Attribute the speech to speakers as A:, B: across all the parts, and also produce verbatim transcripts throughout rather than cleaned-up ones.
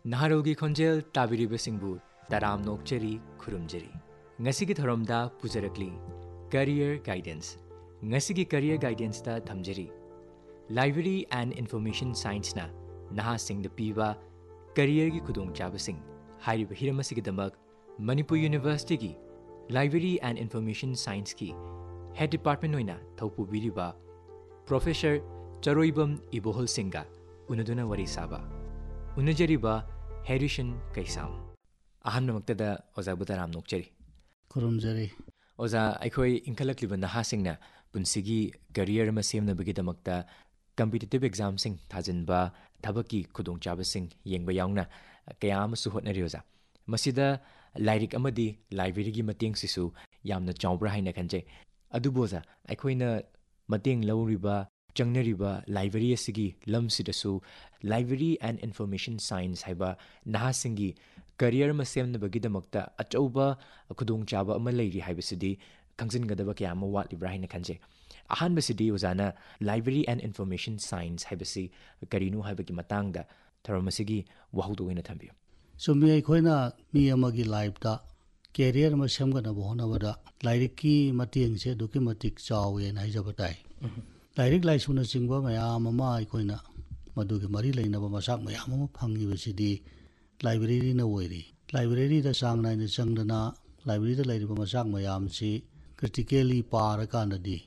A: Naharogi Khonjel Tabiribasingbu Taram Nokcheri Khurumjeri. Ngasigi Tharomda Pujarakli Career Guidance. Ngasigi Career Guidance ta Thamjeri. Library and Information Science na Naha Singh the Piva Career gi Khudong Chabasing. Hairi Bahiramasigi Damak Manipur University gi Library and Information Science ki Head Department Noina Thaupu Biriba Professor Charoibam Ibohol Singha Unaduna Wari Saba Unajariba Harrison Kaisam Ahan Maktada Oza Butaram Nokcheri
B: Kurumjari
A: Oza Aikoi Inkalakliba Naha Singna Punsigi Career Masim Nabigidamakta Competitive Exam Sing Tazinba Tabaki Kudong Chabasing Yengba Yaungna Kayam Suhotnari Oza Masida Lyric Amadi Library gi Mating Sisu Yamna Chawbra Haina Kanje Aduboza Aikoina Mating Lauriba Changnariba Library Asigi Lam Sidasu Library and Information Science Haiba Nahasingi Career Masem Nabagidamakta Achauba Kudong Chaba Amalayri Haibasidi Kangsin Gadaba Kayama Wat Librahina Kanje Ahan Basidi Uzana Library and Information Science Haibasi Karinu Haibaki Matangda Taramasigi Wahudu in a Tambio.
B: So me Koina Miyamagi Live da Career Masamgana Bohonavada Lyriki Mating said Dukimatic Chow and Hijabatai. Lyric Lysuna Singba Mayama Koina Maduki Marila in Abamasak Mayama Pangi Visidi Library in a way. Library the Sang Nine Sangdana, Library the Lady Bamasak Mayamsi, critically Parakanadi.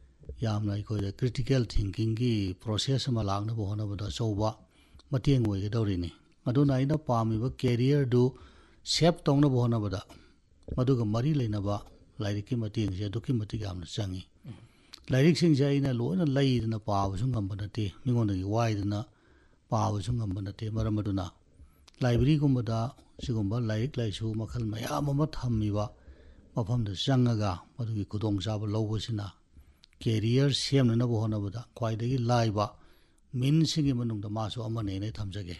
B: Yamna Koida critical thinking process Malang Bohonavada Soba Mating Way Dorini. Maduna ina pamiba career do shape tongna bohna bada maduga mari leinaba lairiki mating je duki matig amna changi lairik sing ja ina loina laidna pawa sungam banate mingonda gi waidna pawa sungam banate maramaduna library gumbada sigumba lairik laisu makhal mayam ama thammiba mafam da changaga madugi kudong saba lobosina career semna na bohna bada kwaidagi laiba min singi manungda maso amane ne thamjage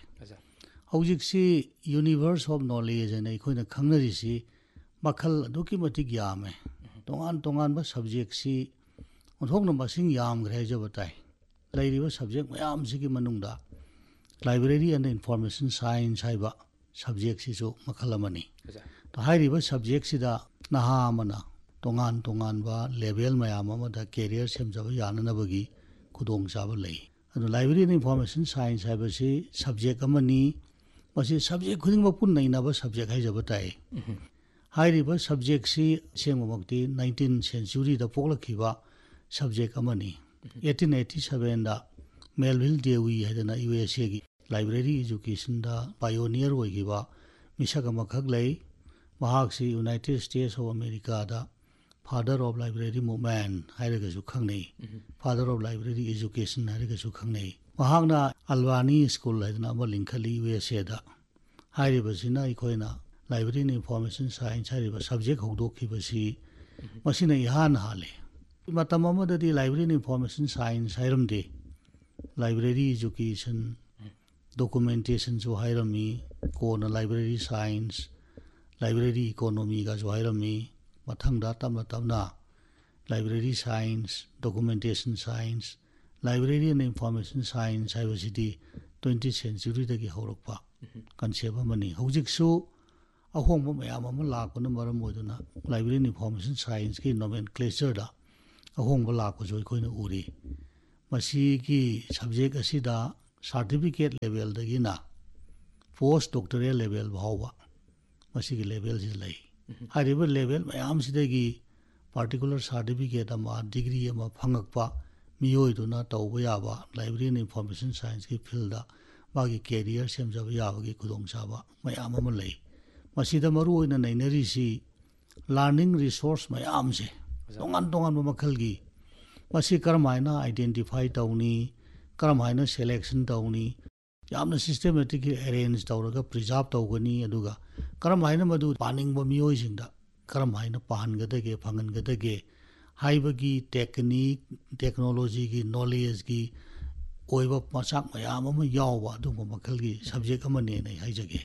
B: Howjiksi Universe of Knowledge and Equina Kangarisi, Makal Dukimatic Yame, Tongan Tongan was subject see on Hogna Basing Yam Grajabatai. Lady was subject Mayam Siki Manunda, Library and Information Science Haiba, subjects is Makalamani. The high river subjects Sida Nahamana, Tongan Tonganba, Level Mayama, the career Sems of Yanabagi, Kudong Sabalay. And the Library and Information Science Haiba subject Amani. Masi subject kuding mapun na inaba subject hai jabatai. Hai riba subject si siyang mamakti nineteenth century da poklakiba subject amani. eighteen eighty-seven da Melville Dewey hai dana U S A gi library education da pioneer hoigiba misaka makhak lai mahak si United States of America da father of library movement hai raga su khangnei. Father of library education hai raga su khangnei. Mahagna Albani School Ladna Linkali U S A da Haribasina Ikoina Library and Information Science Hariba subject Hodoki Basi Masina Ihan Hale. Matamama the Library and Information Science Hiram Day Library Education Documentation to Hirami Kona Library Science Library Economy Gazo Hirami Matangda Tamatamna Library Science Documentation Science Library and Information Science University twentieth century dagi horokpa concept amani hojik su ahongba mayam ama lakpana maram oiduna Library and Information Science ki nomenclature da ahongba lakpa jo koina uri masi ki subject asida certificate level dagi na post doctoral level bhawa masi ki level is lai hariba level mayam sidagi particular certificate ama degree ama phangakpa Miyoi do not Tawayaba, Library and Information Science ki field, Bagi career sems of Yavagi Kudong Saba, my Amamalay. Masida Maru in an Enerisi, learning resource my amse, Tongan Tongan Makalgi, Masi Karamina identify Tawni, Karamina selection Tawni, Yamna systematically arranged Tauraga, preserved Tawani, Aduga, Karamina Madu, Panning Bamioisinda, Karamina Pan Gadage, Pangan Gadage. Haibagi technique, technology ki knowledge ki oiba masak mayam ama yawa dungba makalgi subject amane nei haijage.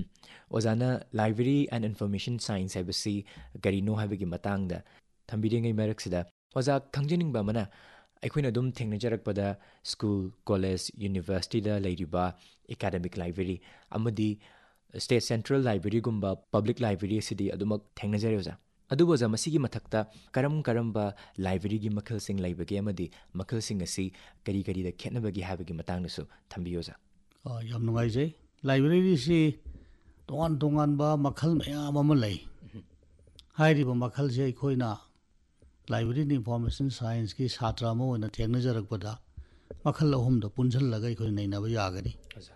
A: Ozana Library and Information Science haibasi garino haibagi matangda thambidingai maraksida oza khangjeningba mana ꯑꯩꯈꯣꯏꯅ ꯑꯗꯨꯝ ꯊꯦꯡꯅꯖꯔꯛꯄꯗ school college ꯌꯨꯅꯤꯚꯔꯁꯤꯇꯤꯗ ꯂꯩꯔꯤꯕ academic library ꯑꯃꯗꯤ state central ꯂꯥꯏꯕ꯭ꯔꯦꯔꯤꯒꯨꯝꯕ public library ꯑꯁꯤꯗꯤ ꯑꯗꯨꯃꯛ ꯊꯦꯡꯅꯖꯔꯦ ꯑꯣꯖꯥ ꯑꯗꯨꯕꯨ ꯑꯣꯖꯥ ꯃꯁꯤꯒꯤ ꯃꯊꯛꯇ ꯀꯔꯝ ꯀꯔꯝꯕ ꯂꯥꯏꯕ꯭ꯔꯦꯔꯤꯒꯤ ꯃꯈꯜꯁꯤꯡ ꯂꯩꯕꯒꯦ ꯑꯃꯗꯤ ꯃꯈꯜꯁꯤꯡ ꯑꯁꯤ ꯀꯔꯤ ꯀꯔꯤꯗ ꯈꯦꯠꯅꯕꯒꯦ ꯍꯥꯏꯕꯒꯤ ꯃꯇꯥꯡꯗꯁꯨ ꯊꯝꯕꯤꯌꯨ ꯑꯣꯖꯥ
B: ꯌꯥꯝ ꯅꯨꯡꯉꯥꯏꯖꯩ ꯂꯥꯏꯕ꯭ꯔꯦꯔꯤꯁꯤ ꯇꯣꯉꯥꯟ ꯇꯣꯉꯥꯟꯕ ꯃꯈꯜ ꯃꯌꯥꯝ ꯑꯃ ꯂꯩ ꯍꯥꯏꯔꯤꯕ ꯃꯈꯜꯁꯦ ꯑꯩꯈꯣꯏꯅ ꯂꯥꯏꯕ꯭ꯔꯦꯔꯤ ꯏꯟꯐꯣꯔꯃꯦꯁꯟ ꯁꯥꯏꯟꯁꯀꯤ ꯁꯥꯇ꯭ꯔ ꯑꯃ ꯑꯣꯏꯅ ꯊꯦꯡꯅꯖꯔꯛꯄꯗ ꯃꯈꯜ ꯑꯍꯨꯝꯗ ꯄꯨꯟꯁꯤꯜꯂꯒ ꯑꯩꯈꯣꯏꯅ ꯅꯩꯅꯕ ꯌꯥꯒꯅꯤ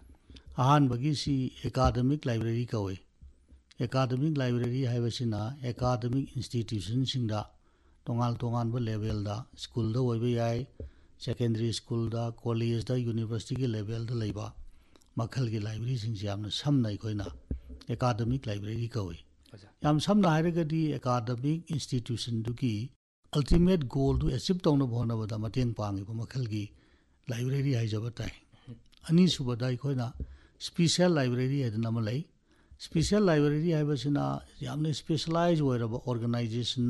B: ꯑꯍꯥꯟꯕꯒꯤꯁꯤ ꯑꯦꯀꯥꯗꯃꯤꯛ ꯂꯥꯏꯕ꯭ꯔꯦꯔꯤ ꯀꯧꯏ ꯑꯦꯀꯥꯗꯃꯤꯛ ꯂꯥꯏꯕ꯭ꯔꯦꯔꯤ ꯍꯥꯏꯕꯁꯤꯅ ꯑꯦꯀꯥꯗꯃꯤꯛ ꯏꯟꯁꯇꯤꯇ꯭ꯌꯨꯁꯟꯁꯤꯡꯗ ꯇꯣꯉꯥꯟ ꯇꯣꯉꯥꯟꯕ ꯂꯦꯚꯦꯜꯗ ꯁ꯭ꯀꯨꯜꯗ ꯑꯣꯏꯕ ꯌꯥꯏ ꯁꯦꯀꯦꯟꯗꯔꯤ ꯁ꯭ꯀꯨꯜꯗ ꯀꯣꯂꯦꯖꯗ ꯌꯨꯅꯤꯚꯔꯁꯤꯇꯤꯒꯤ ꯂꯦꯚꯦꯜꯗ ꯂꯩꯕ ꯃꯈꯜꯒꯤ ꯂꯥꯏꯕ꯭ꯔꯦꯔꯤꯁꯤꯡꯁꯤ ꯌꯥꯝꯅ ꯁꯝꯅ ꯑꯩꯈꯣꯏꯅ ꯑꯦꯀꯥꯗꯃꯤꯛ ꯂꯥꯏꯕ꯭ꯔꯦꯔꯤ ꯀꯧꯏ ꯌꯥꯝ ꯁꯝꯅ ꯍꯥꯏꯔꯒꯗꯤ ꯑꯦꯀꯥꯗꯃꯤꯛ ꯏꯟꯁꯇꯤꯇ꯭ꯌꯨꯁꯟꯗꯨꯒꯤ ꯑꯜꯇꯤꯃꯦꯠ ꯒꯣꯜꯗꯨ ꯑꯦꯆꯤꯞ ꯇꯧꯅꯕ ꯍꯣꯠꯅꯕꯗ ꯃꯇꯦꯡ ꯄꯥꯡꯉꯤꯕ ꯃꯈꯜꯒꯤ ꯂꯥꯏꯕ꯭ꯔꯦꯔꯤ ꯍꯥꯏꯖꯕ ꯇꯥꯏ ꯑꯅꯤꯁꯨꯕꯗ ꯑꯩꯈꯣꯏꯅ ꯁ꯭ꯄꯤꯁꯦꯜ ꯂꯥꯏꯕ꯭ꯔꯦꯔꯤ ꯍꯥꯏꯗꯅ ꯑꯃ ꯂꯩ ꯁ꯭ꯄꯤꯁꯦꯜ ꯂꯥꯏꯕ꯭ꯔꯦꯔꯤ ꯍꯥꯏꯕꯁꯤꯅ ꯌꯥꯝꯅ ꯁ꯭ꯄꯦꯁꯦꯂꯥꯏꯖ ꯑꯣꯏꯔꯕ ꯑꯣꯔꯒꯅꯥꯏꯖꯦꯁꯟ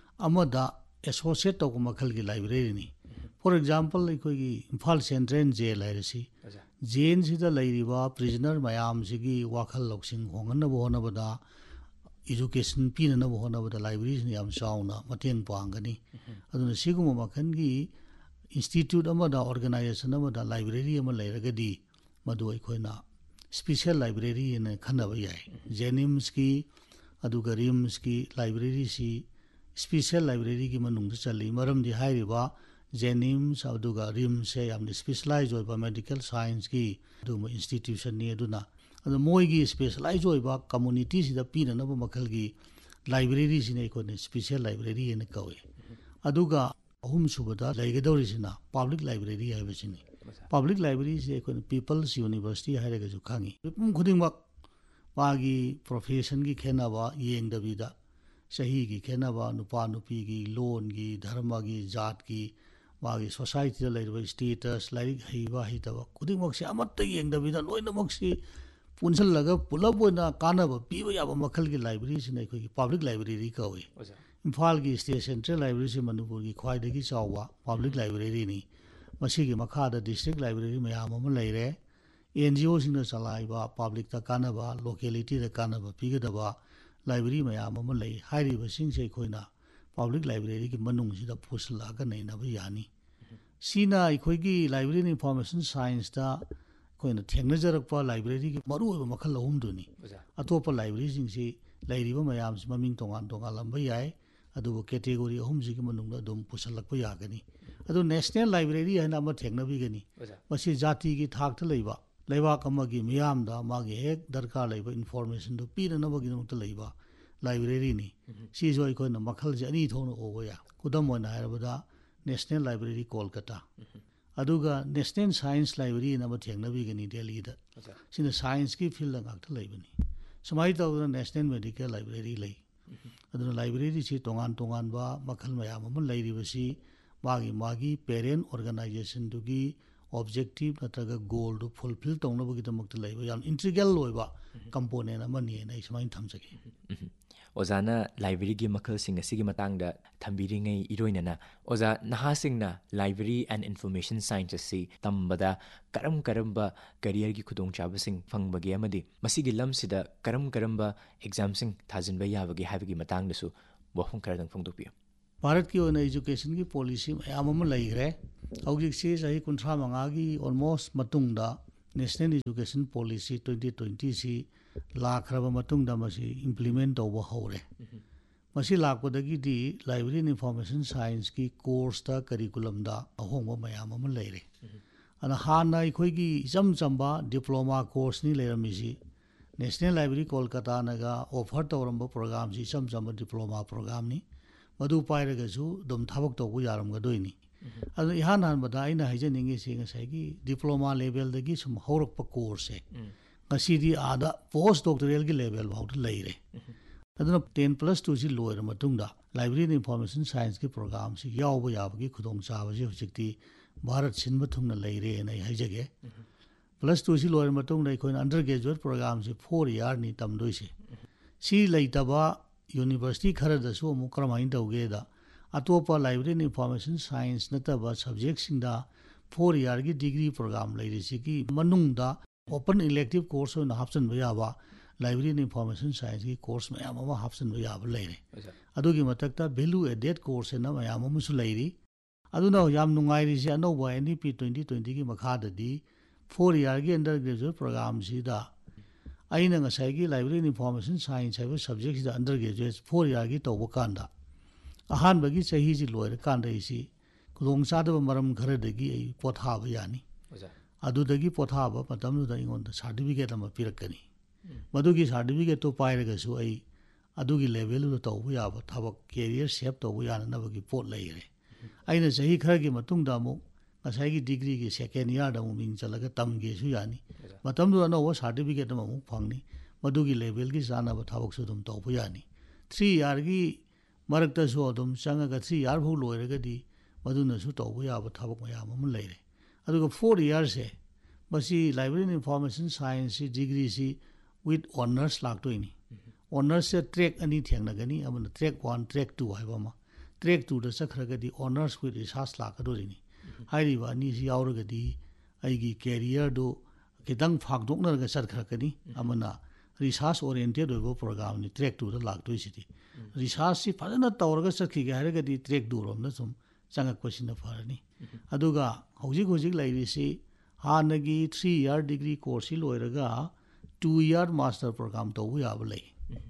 B: ꯑꯃꯗ ꯑꯦꯁꯣꯁꯤꯌꯦꯠ ꯇꯧꯕ ꯃꯈꯜꯒꯤ ꯂꯥꯏꯕ꯭ꯔꯦꯔꯤꯅꯤ ꯐꯣꯔ ꯑꯦꯛꯖꯥꯝꯄꯜ ꯑꯩꯈꯣꯏꯒꯤ ꯏꯝꯐꯥꯜ ꯁꯦꯟꯇ꯭ꯔꯦꯜ ꯖꯦꯜ ꯍꯥꯏꯔꯁꯤ ꯖꯦꯜꯁꯤꯗ ꯂꯩꯔꯤꯕ ꯄ꯭ꯔꯤꯖꯅꯔ ꯃꯌꯥꯝꯁꯤꯒꯤ ꯋꯥꯈꯜ ꯂꯧꯁꯤꯡ ꯍꯣꯡꯍꯟꯅꯕ ꯍꯣꯠꯅꯕꯗ ꯏꯖꯨꯀꯦꯁꯟ ꯄꯤꯅꯅꯕ ꯍꯣꯠꯅꯕꯗ ꯂꯥꯏꯕ꯭ꯔꯦꯔꯤꯁꯤꯅ ꯌꯥꯝ ꯆꯥꯎꯅ ꯃꯇꯦꯡ ꯄꯥꯡꯒꯅꯤ ꯑꯗꯨꯅ ꯁꯤꯒꯨꯝꯕ ꯃꯈꯜꯒꯤ ꯏꯟꯁꯇꯤꯇ꯭ꯌꯨꯠ ꯑꯃꯗ ꯑꯣꯔꯒꯅꯥꯏꯖꯦꯁꯟ ꯑꯃꯗ ꯂꯥꯏꯕ꯭ꯔꯦꯔꯤ ꯑꯃ ꯂꯩꯔꯒꯗꯤ ꯃꯗꯨ ꯑꯩꯈꯣꯏꯅ ꯁ꯭ꯄꯤꯁꯦꯜ ꯂꯥꯏꯕ꯭ꯔꯦꯔꯤ ꯍꯥꯏꯅ ꯈꯟꯅꯕ ꯌꯥꯏ ꯖꯦꯅꯤꯝꯁꯀꯤ ꯑꯗꯨꯒ ꯔꯤꯝꯁꯀꯤ ꯂꯥꯏꯕ꯭ꯔꯦꯔꯤꯁꯤ ꯁ꯭ꯄꯤꯁꯦꯜ ꯂꯥꯏꯕ꯭ꯔꯦꯔꯤꯒꯤ ꯃꯅꯨꯡꯗ ꯆꯜꯂꯤ ꯃꯔꯝꯗꯤ ꯍꯥꯏꯔꯤꯕ ꯖꯦꯅꯤꯝꯁ ꯑꯗꯨꯒ ꯔꯤꯝꯁꯁꯦ ꯌꯥꯝꯅ ꯁ꯭ꯄꯦꯁꯦꯂꯥꯏꯖ ꯑꯣꯏꯕ ꯃꯦꯗꯤꯀꯦꯜ ꯁꯥꯏꯟꯁꯀꯤ ꯑꯗꯨꯒꯨꯝꯕ ꯏꯟꯁꯇꯤꯇ꯭ꯌꯨꯁꯟꯅꯤ ꯑꯗꯨꯅ ꯑꯗꯨ ꯃꯣꯏꯒꯤ ꯁ꯭ꯄꯦꯁꯦꯂꯥꯏꯖ ꯑꯣꯏꯕ ꯀꯝꯃꯨꯅꯤꯇꯤꯁꯤꯗ ꯄꯤꯅꯅꯕ ꯃꯈꯜꯒꯤ ꯂꯥꯏꯕ꯭ꯔꯦꯔꯤꯁꯤꯅ ꯑꯩꯈꯣꯏꯅ ꯁ꯭ꯄꯤꯁꯦꯜ ꯂꯥꯏꯕ꯭ꯔꯦꯔꯤ ꯍꯥꯏꯅ ꯀꯧꯏ ꯑꯗꯨꯒ ꯑꯍꯨꯝꯁꯨꯕꯗ ꯂꯩꯒꯗꯧꯔꯤꯁꯤꯅ ꯄꯥꯕ꯭ꯂꯤꯛ ꯂꯥꯏꯕ꯭ꯔꯦꯔꯤ ꯍꯥꯏꯕꯁꯤꯅꯤ ꯄꯥꯕ꯭ꯂꯤꯛ ꯂꯥꯏꯕ꯭ꯔꯦꯔꯤꯁꯤ ꯑꯩꯈꯣꯏꯅ ꯄꯤꯄꯜꯁ ꯌꯨꯅꯤꯚꯔꯁꯤꯇꯤ ꯍꯥꯏꯔꯒꯁꯨ ꯈꯪꯉꯤ ꯃꯤꯄꯨꯝ ꯈꯨꯗꯤꯡꯃꯛ ꯃꯥꯒꯤ ꯄ꯭ꯔꯣꯐꯦꯁꯟꯒꯤ ꯈꯦꯠꯅꯕ ꯌꯦꯡꯗꯕꯤꯗ ꯆꯍꯤꯒꯤ ꯈꯦꯠꯅꯕ ꯅꯨꯄꯥ ꯅꯨꯄꯤꯒꯤ ꯂꯣꯟꯒꯤ ꯙꯔꯃꯒꯤ ꯖꯥꯠꯀꯤ ꯃꯥꯒꯤ ꯁꯣꯁꯥꯏꯇꯤꯗ ꯂꯩꯔꯤꯕ ꯁ꯭ꯇꯦꯇꯁ ꯂꯥꯏꯔꯤꯛ ꯍꯩꯕ ꯍꯩꯇꯕ ꯈꯨꯗꯤꯡꯃꯛꯁꯤ ꯑꯃꯠꯇ ꯌꯦꯡꯗꯕꯤꯗ ꯂꯣꯏꯅꯃꯛꯁꯤ ꯄꯨꯟꯁꯤꯜꯂꯒ ꯄꯨꯂꯞ ꯑꯣꯏꯅ ꯀꯥꯟꯅꯕ ꯄꯤꯕ ꯌꯥꯕ ꯃꯈꯜꯒꯤ ꯂꯥꯏꯕ꯭ꯔꯦꯔꯤꯁꯤꯅ ꯑꯩꯈꯣꯏꯒꯤ ꯄꯥꯕ꯭ꯂꯤꯛ ꯂꯥꯏꯕ꯭ꯔꯦꯔꯤ ꯀꯧꯏ ꯏꯝꯐꯥꯜꯒꯤ ꯁ꯭ꯇꯦꯠ ꯁꯦꯟꯇ꯭ꯔꯦꯜ ꯂꯥꯏꯕ꯭ꯔꯦꯔꯤꯁꯤ ꯃꯅꯤꯄꯨꯔꯒꯤ ꯈ꯭ꯋꯥꯏꯗꯒꯤ ꯆꯥꯎꯕ ꯄꯥꯕ꯭ꯂꯤꯛ ꯂꯥꯏꯕ꯭ꯔꯦꯔꯤꯅꯤ ꯃꯁꯤꯒꯤ ꯃꯈꯥꯗ ꯗꯤꯁꯇ꯭ꯔꯤꯛ ꯂꯥꯏꯕ꯭ꯔꯦꯔꯤ ꯃꯌꯥꯝ ꯑꯃ ꯂꯩꯔꯦ ꯑꯦꯟ ꯖꯤ ꯑꯣꯁꯤꯡꯅ ꯆꯂꯥꯏꯕ ꯄꯥꯕ꯭ꯂꯤꯛꯇ ꯀꯥꯟꯅꯕ ꯂꯣꯀꯦꯂꯤꯇꯤꯗ ꯀꯥꯟꯅꯕ ꯄꯤꯒꯗꯕ ꯂꯥꯏꯕ꯭ꯔꯦꯔꯤ ꯃꯌꯥꯝ ꯑꯃ ꯂꯩ ꯍꯥꯏꯔꯤꯕꯁꯤꯡꯁꯦ ꯑꯩꯈꯣꯏꯅ ꯄꯥꯕ꯭ꯂꯤꯛ ꯂꯥꯏꯕ꯭ꯔꯦꯔꯤꯒꯤ ꯃꯅꯨꯡꯁꯤꯗ ꯄꯨꯁꯤꯜꯂꯛꯑꯒ ꯅꯩꯅꯕ ꯌꯥꯅꯤ ꯁꯤꯅ ꯑꯩꯈꯣꯏꯒꯤ ꯂꯥꯏꯕ꯭ꯔꯦꯔꯤ ꯏꯟꯐꯣꯔꯃꯦꯁꯟ ꯁꯥꯏꯟꯁꯇ ꯑꯩꯈꯣꯏꯅ ꯊꯦꯡꯅꯖꯔꯛꯄ ꯂꯥꯏꯕ꯭ꯔꯦꯔꯤꯒꯤ ꯃꯔꯨꯑꯣꯏꯕ ꯃꯈꯜ ꯑꯍꯨꯝꯗꯨꯅꯤ ꯑꯇꯣꯞꯄ ꯂꯥꯏꯕ꯭ꯔꯦꯔꯤꯁꯤꯡꯁꯤ ꯂꯩꯔꯤꯕ ꯃꯌꯥꯝꯁꯤ ꯃꯃꯤꯡ ꯇꯣꯉꯥꯟ ꯇꯣꯉꯥꯟꯂꯝꯕ ꯌꯥꯏ ꯑꯗꯨꯕꯨ ꯀꯦꯇꯦꯒꯣꯔꯤ ꯑꯍꯨꯝꯁꯤꯒꯤ ꯃꯅꯨꯡꯗ ꯑꯗꯨꯝ ꯄꯨꯁꯤꯜꯂꯛꯄ ꯌꯥꯒꯅꯤ ꯑꯗꯨ ꯅꯦꯁꯅꯦꯜ ꯂꯥꯏꯕ꯭ꯔꯦꯔꯤ ꯍꯥꯏꯅ ꯑꯃ ꯊꯦꯡꯅꯕꯤꯒꯅꯤ ꯃꯁꯤ ꯖꯥꯇꯤꯒꯤ ꯊꯥꯛꯇ ꯂꯩꯕ ꯂꯩꯕꯥꯛ ꯑꯃꯒꯤ ꯃꯤꯌꯥꯝꯗ ꯃꯥꯒꯤ ꯍꯦꯛ ꯗꯔꯀꯥꯔ ꯂꯩꯕ ꯏꯟꯐꯣꯔꯃꯦꯁꯟꯗꯨ ꯄꯤꯅꯅꯕꯒꯤꯗꯃꯛꯇ ꯂꯩꯕ ꯂꯥꯏꯕ꯭ꯔꯦꯔꯤꯅꯤ ꯁꯤꯁꯨ ꯑꯩꯈꯣꯏꯅ ꯃꯈꯜꯁꯦ ꯑꯅꯤ ꯊꯣꯛꯅ ꯎꯕ ꯌꯥꯏ ꯈꯨꯗꯝ ꯑꯣꯏꯅ ꯍꯥꯏꯔꯕꯗ ꯅꯦꯁꯅꯦꯜ ꯂꯥꯏꯕ꯭ꯔꯦꯔꯤ ꯀꯣꯜꯀꯇꯥ ꯑꯗꯨꯒ ꯅꯦꯁꯅꯦꯜ ꯁꯥꯏꯟꯁ ꯂꯥꯏꯕ꯭ꯔꯦꯔꯤ ꯑꯃ ꯊꯦꯡꯅꯕꯤꯒꯅꯤ ꯗꯦꯜꯂꯤꯗ ꯁꯤꯅ ꯁꯥꯏꯟꯁꯀꯤ ꯐꯤꯜꯗ ꯉꯥꯛꯇ ꯂꯩꯕꯅꯤ ꯁꯨꯃꯥꯏꯅ ꯇꯧꯗꯅ ꯅꯦꯁꯅꯦꯜ ꯃꯦꯗꯤꯀꯦꯜ ꯂꯥꯏꯕ꯭ꯔꯦꯔꯤ ꯂꯩ ꯑꯗꯨꯅ ꯂꯥꯏꯕ꯭ꯔꯦꯔꯤꯁꯤ ꯇꯣꯉꯥꯟ ꯇꯣꯉꯥꯟꯕ ꯃꯈꯜ ꯃꯌꯥꯝ ꯑꯃ ꯂꯩꯔꯤꯕꯁꯤ ꯃꯥꯒꯤ ꯃꯥꯒꯤ ꯄꯦꯔꯦꯟ ꯑꯣꯔꯒꯅꯥꯏꯖꯦꯁꯟꯗꯨꯒꯤ ꯑꯣꯕꯖꯦꯛꯇꯤꯚ ꯅꯠꯇ꯭ꯔꯒ ꯒꯣꯜꯗꯨ ꯐꯨꯜꯐꯤꯜ ꯇꯧꯅꯕꯒꯤꯗꯃꯛꯇ ꯂꯩꯕ ꯌꯥꯝ ꯏꯟꯇꯤꯒ꯭ꯔꯦꯜ ꯑꯣꯏꯕ ꯀꯝꯄꯣꯅꯦꯟ ꯑꯃꯅꯤꯅ ꯑꯩ ꯁꯨꯃꯥꯏꯅ ꯊꯝꯖꯒꯦ
A: ꯑꯣꯖꯥꯅ ꯂꯥꯏꯕ꯭ꯔꯦꯔꯤꯒꯤ ꯃꯈꯜꯁꯤꯡ ꯑꯁꯤꯒꯤ ꯃꯇꯥꯡꯗ ꯊꯝꯕꯤꯔꯤꯉꯩ ꯏꯔꯣꯏꯅꯅ ꯑꯣꯖꯥ ꯅꯍꯥꯁꯤꯡꯅ ꯂꯥꯏꯕ꯭ꯔꯦꯔꯤ ꯑꯦꯟड ꯏꯟꯐꯣꯔꯃꯦꯁꯟ ꯁꯥꯏꯟꯁ ꯑꯁꯤ ꯇꯝꯕꯗ ꯀꯔꯝ ꯀꯔꯝꯕ ꯀꯦꯔꯤꯌꯔꯒꯤ ꯈꯨꯗꯣꯡꯆꯥꯕꯁꯤꯡ ꯐꯪꯕꯒꯦ ꯑꯃꯗꯤ ꯃꯁꯤꯒꯤ ꯂꯝꯁꯤꯗ ꯀꯔꯝ ꯀꯔꯝꯕ ꯑꯦꯛꯖꯥꯝꯁꯤꯡ ꯊꯥꯖꯤꯟꯕ ꯌꯥꯕꯒꯦ ꯍꯥꯏꯕꯒꯤ ꯃꯇꯥꯡꯗꯁꯨ ꯋꯥꯐꯝ ꯈꯔꯗꯪ ꯐꯣꯡꯗꯣꯛꯄꯤꯌꯨ
B: ꯚꯥꯔꯠꯀꯤ ꯑꯣꯏꯅ ꯏꯖꯨꯀꯦꯁꯟꯒꯤ ꯄꯣꯂꯤꯁꯤ ꯃꯌꯥꯝ ꯑꯃ ꯂꯩꯈ꯭ꯔꯦ ꯍꯧꯖꯤꯛꯁꯤ ꯆꯍꯤ ꯀꯨꯟꯊ꯭ꯔꯥ ꯃꯉꯥꯒꯤ ꯑꯣꯜꯃꯣꯁ ꯃꯇꯨꯡꯗ ꯅꯦꯁꯅꯦꯜ ꯏꯖꯨꯀꯦꯁꯟ ꯄꯣꯂꯤꯁꯤ ꯇ꯭ꯋꯦꯟꯇꯤ ꯇ꯭ꯋꯦꯟꯇꯤꯁꯤ ꯂꯥꯛꯈ꯭ꯔꯕ ꯃꯇꯨꯡꯗ ꯃꯁꯤ ꯏꯝꯄ꯭ꯂꯤꯃꯦꯟ ꯇꯧꯕ ꯍꯧꯔꯦ ꯃꯁꯤ ꯂꯥꯛꯄꯗꯒꯤꯗꯤ ꯂꯥꯏꯕ꯭ꯔꯦꯔꯤ ꯑꯦꯟ ꯏꯟꯐꯣꯔꯃꯦꯁꯟ ꯁꯥꯏꯟꯁꯀꯤ ꯀꯣꯔꯁꯇ ꯀꯔꯤꯀꯨꯂꯝꯗ ꯑꯍꯣꯡꯕ ꯃꯌꯥꯝ ꯑꯃ ꯂꯩꯔꯦ ꯑꯗꯨꯅ ꯍꯥꯟꯅ ꯑꯩꯈꯣꯏꯒꯤ ꯏꯆꯝ ꯆꯝꯕ ꯗꯤꯄ꯭ꯂꯣꯃꯥ ꯀꯣꯔꯁꯅꯤ ꯂꯩꯔꯝꯃꯤꯁꯤ ꯅꯦꯁꯅꯦꯜ ꯂꯥꯏꯕ꯭ꯔꯦꯔꯤ ꯀꯣꯜꯀꯇꯥꯅꯒ ꯑꯣꯐꯔ ꯇꯧꯔꯝꯕ ꯄ꯭ꯔꯣꯒꯥꯝꯁꯤ ꯏꯆꯝ ꯆꯝꯕ ꯗꯤꯄ꯭ꯂꯣꯃꯥ ꯄ꯭ꯔꯣꯒꯥꯝꯅꯤ ꯃꯗꯨ ꯄꯥꯏꯔꯒꯁꯨ ꯑꯗꯨꯝ ꯊꯕꯛ ꯇꯧꯕ ꯌꯥꯔꯝꯒꯗꯣꯏꯅꯤ ꯑꯗꯨꯅ ꯏꯍꯥꯟ ꯍꯥꯟꯕꯗ ꯑꯩꯅ ꯍꯥꯏꯖꯅꯤꯡꯉꯤꯁꯤ ꯉꯁꯥꯏꯒꯤ ꯗꯤꯄ꯭ꯂꯣꯃꯥ ꯂꯦꯚꯦꯜꯗꯒꯤ ꯁꯨꯝ ꯍꯧꯔꯛꯄ ꯀꯣꯔꯁꯁꯦ ꯉꯁꯤꯗꯤ ꯑꯥꯗ ꯄꯣꯁ ꯗꯣꯛꯇꯔꯦꯜꯒꯤ ꯂꯦꯚꯦꯜ ꯐꯥꯎꯗ ꯂꯩꯔꯦ ꯑꯗꯨꯅ ꯇꯦꯟ ꯄ꯭ꯂꯁ ꯇꯨꯁꯤ ꯂꯣꯏꯔ ꯃꯇꯨꯡꯗ ꯂꯥꯏꯕ꯭ꯔꯦꯔꯤ ꯑꯦꯟ ꯏꯟꯐꯣꯔꯃꯦꯁꯟ ꯁꯥꯏꯟꯁꯀꯤ ꯄ꯭ꯔꯣꯒꯥꯝꯁꯤ ꯌꯥꯎꯕ ꯌꯥꯕꯒꯤ ꯈꯨꯗꯣꯡꯆꯥꯕꯁꯤ ꯍꯧꯖꯤꯛꯇꯤ ꯚꯥꯔꯠ ꯁꯤꯟꯕ ꯊꯨꯡꯅ ꯂꯩꯔꯦꯅ ꯑꯩ ꯍꯥꯏꯖꯒꯦ ꯄ꯭ꯂꯁ ꯇꯨꯁꯤ ꯂꯣꯏꯔ ꯃꯇꯨꯡꯗ ꯑꯩꯈꯣꯏꯅ ꯑꯟꯗꯔ ꯒ꯭ꯔꯦꯖꯨꯋꯦꯠ ꯄ꯭ꯔꯣꯒꯥꯝꯁꯤ ꯐꯣꯔ ꯏꯌꯥꯔꯅꯤ ꯇꯝꯗꯣꯏꯁꯦ ꯁꯤ ꯂꯩꯇꯕ ꯌꯨꯅꯤꯚꯔꯁꯤꯇꯤ ꯈꯔꯗꯁꯨ ꯑꯃꯨꯛ ꯀꯔꯝꯍꯥꯏꯅ ꯇꯧꯒꯦꯗ अतोप library information science नतब subject four year की degree programme लेरिसिगी मनुंगदा open elective course होना हाप्सन बयाबा लाइब्रेरी इंफॉर्मेशन साइंस की कोर्स मैम अमा हाप्सन बयाबा लेरे अदुगी मतकता वैल्यू एडेड कोर्स ना मैम अमसु लेरी अदुना याम नुंगाइरिसे अनौबा एनईपी ट्वेंटी ट्वेंटी की मखाददी फोर ईयर की अंडर ग्रेजुएट प्रोग्राम सिदा अइना ngसाइगी लाइब्रेरी इंफॉर्मेशन साइंस है सब्जेक्ट सिदा अंडर ग्रेजुएट फोर ईयर की तौब कांदा अहानबगी चही जी लोयर कांदा इसी खुदोंग चादब मरम खरदगी अई पोथाब यानी अदुदगी पोथाब मतमदुदा इंगोंदा सर्टिफिकेट अमा पिरकनी मदुगी सर्टिफिकेट तो पाइरगसु अई अदुगी लेवल दो तौब याबा थबक कैरियर शेप तौब याननबगी पोट लेरे अइना चही खरगी मतुंगदा अमु ngसाइगी डिग्री की सेकेंड ईयर दा मिंग चलगा तमगेसु यानी मतमदु अनौबा सर्टिफिकेट अमा अमु फंगनी मदुगी लेवल की जानब थबकसु दुम तौब यानी थ्री ईयर की मरक्तसु अदुम चंगगा थ्री ईयर भौ लोइरगदी मदुनसु तौब याबा थबक मयाम अमु लेरे अदुगा फोर ईयर से बसी library information science degree C with honours लाक्तोइनी honours से ट्रैक अनी थेंगनगनी अमना track one track to हाइबामा track to दा चखरगदी ऑनर्स विथ रिसर्च लाकदोरिनी हाइरिबा अनी सी यावरगदी अइगी कैरियर दो खितंग फागदोकनरगा चखरकनी अमना रिसर्च ओरिएंटेड होइबो प्रोग्राम नि ट्रैक टू दा लाक्तोइसिदी रिसर्च सी फजना तौरगा चखिगे हाइरगदी ट्रैक टू रोमना सुम चंगक्पसिना फरनी अदुगा हौजिक हौजिक लाइरिसी हानगी three year degree course लोइरगा two year master programme तौब याब लई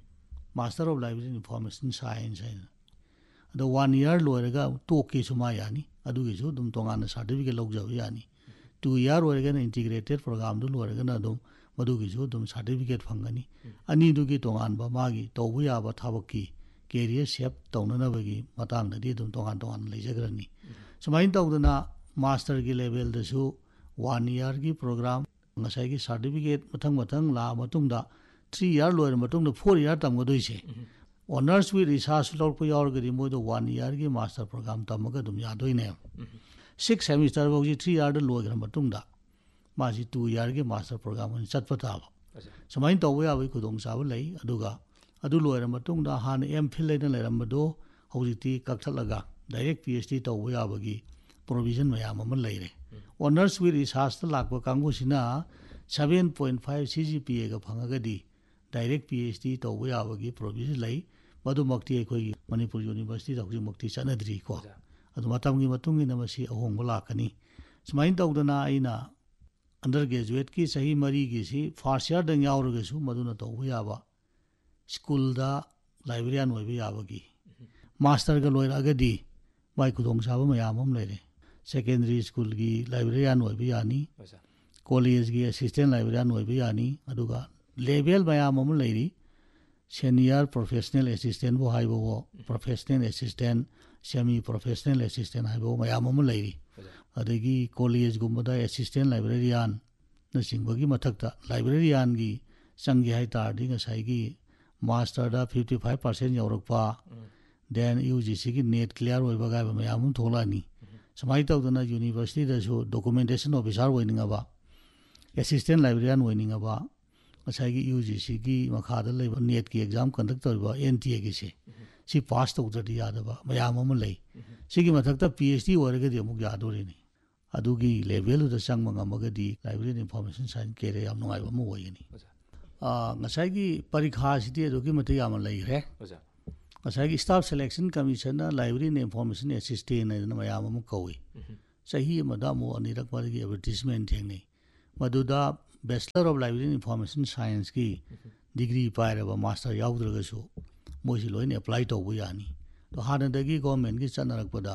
B: master of library information science है अदो one year लोइरगा टोके सुमा यानी अदुगिसु दुम तोंगाना सर्टिफिकेट लौजब यानी टू ईयर ओइरगा इंटीग्रेटेड प्रोग्राम दु लोइरगा दुम मदुगिसु दुम सर्टिफिकेट फंगनी अनी दुगी तोंगानबा मागी तौब याबा थबकी कैरियर शेप तौननबगी मतंगददी दुम तोंगान तोंगान लेजगरनी सुमाइन तौदना मास्टर की लेवल दसु वन ईयर की प्रोग्राम ngसाइ की certificate मथंग मथंग La मतुंगदा three year lower मतुंगदा four year तमगदोइसे honours with research लौरप यावरगदी मोइदो one year की मास्टर प्रोग्राम तमगा दुम यादोइने six semester बौजी three year the लोइग्र मतुंगदा माजी टू ईयर की मास्टर प्रोग्राम चटप ताबा सुमाइन तौब याबै खुदोंग चाब लई अदुगा अदु लोयर मतुंगदा हान एम फिल लेना लेरमबदो हौजिती कक्थलगा डायरेक्ट पीएचडी तौब याबगी प्रोविजन मयाम अमन लेरे honours with research लाखब कांगुसिना seven point five CGPA गा फंगगदी डायरेक्ट पीएचडी तौब याबगी प्रोविजन लई मदुमक्ति अखोई मणिपुर यूनिवर्सिटी दौजी मक्ति चनद्री को अदु मतमगी मतुंगी नमसी अहोंग लाकनी सुमाइन तौदना आइना अंडर ग्रेजुएट की सही मरी की सी फर्स्ट ईयर दंग यावरगसु मदुना तौब याबा स्कूल दा लाइब्रेरियन होइबे याबगी मास्टर का लोइरगदी माइ खुदोंग चाब मयाम अम लेरे सेकेंडरी स्कूल की लाइब्रेरियन होइबे यानी कॉलेज की असिस्टेंट लाइब्रेरियन होइबे यानी अदुगा लेवल मयाम अम लेरी सीनियर प्रोफेशनल असिस्टेंट बो हाइबो professional assistant semi professional assistant हाइबो मयाम अम लेरी अदगी कॉलेज गुमदा असिस्टेंट लाइब्रेरियन नसिंगबगी मथक्ता लाइब्रेरियन की चंगे हाइ तारदी ngसाइगी मास्टर दा fifty five percent यौरकपा then UGC की नेट क्लियर होइबा गायबा मयाम थोलानी समाइ तौदना यूनिवर्सिटी दसु documentation officer होइनिंगबा assistant librarian होइनिंगबा ngसाइगी UGC की मखादा लेबा नेट की एग्जाम कंडक्ट तौबा एनटीए की से सी पास तौददी यादबा मयाम अम लई सिगी मथक्ता पीएचडी होरगदी अमुक यादोरिनी अदुगी level the Sangam ngमगदी library information science केरे याम नुंगाइबा मु होइनी आ ngसाइगी परीक्षा सिटी अदुगी मते याम लईरे ngसाइगी staff selection commission library information assistant ने मयाम अमु कौई सही मदा मु अनिरक Pargi advertisement थेंगनी मदुदा bachelor of library information science की डिग्री पाइरबा मास्टर याउद्रगसु मोइसि लोइन अप्लाई तौबो यानी तो हानदगी गवर्नमेंट की चनरकपदा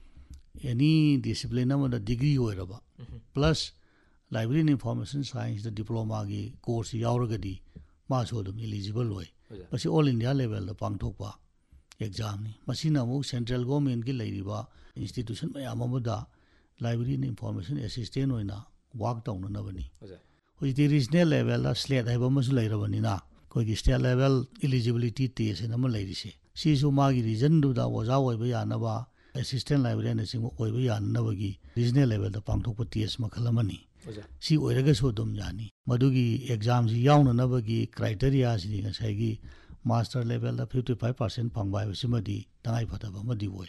B: any discipline अमदा degree होइरबा plus library information science the diploma की कोर्स याउरगदी मासो दम एलिजिबल होय पसी all India level the पांगथोकपा exam नि मसिना मु सेंट्रल गवर्नमेंट की लेरिबा institution मयाम अमदा library information assistant होइना work तौननबनी होइदि regional level दा स्लेट हाइबा मसु लेरबनिना कोई स्टेट लेवल एलिजिबिलिटी टेस्ट न म लेरिसे सिसु मागी रीजन दुदा ओजा होइबा यानबा असिस्टेंट लाइब्रेरियन सिंग होइबा यानबगी रीजनल लेवल दा पांगथोकपा टेस्ट मखलमनी सी ओइरगसु दुम यानी मदुगी एग्जाम सि याउननबगी क्राइटेरिया सि ngसाइगी मास्टर लेवल दा फिफ्टी फाइव परसेंट फंगबा हाइबसिमदी तंगाइ फतबा मदि होय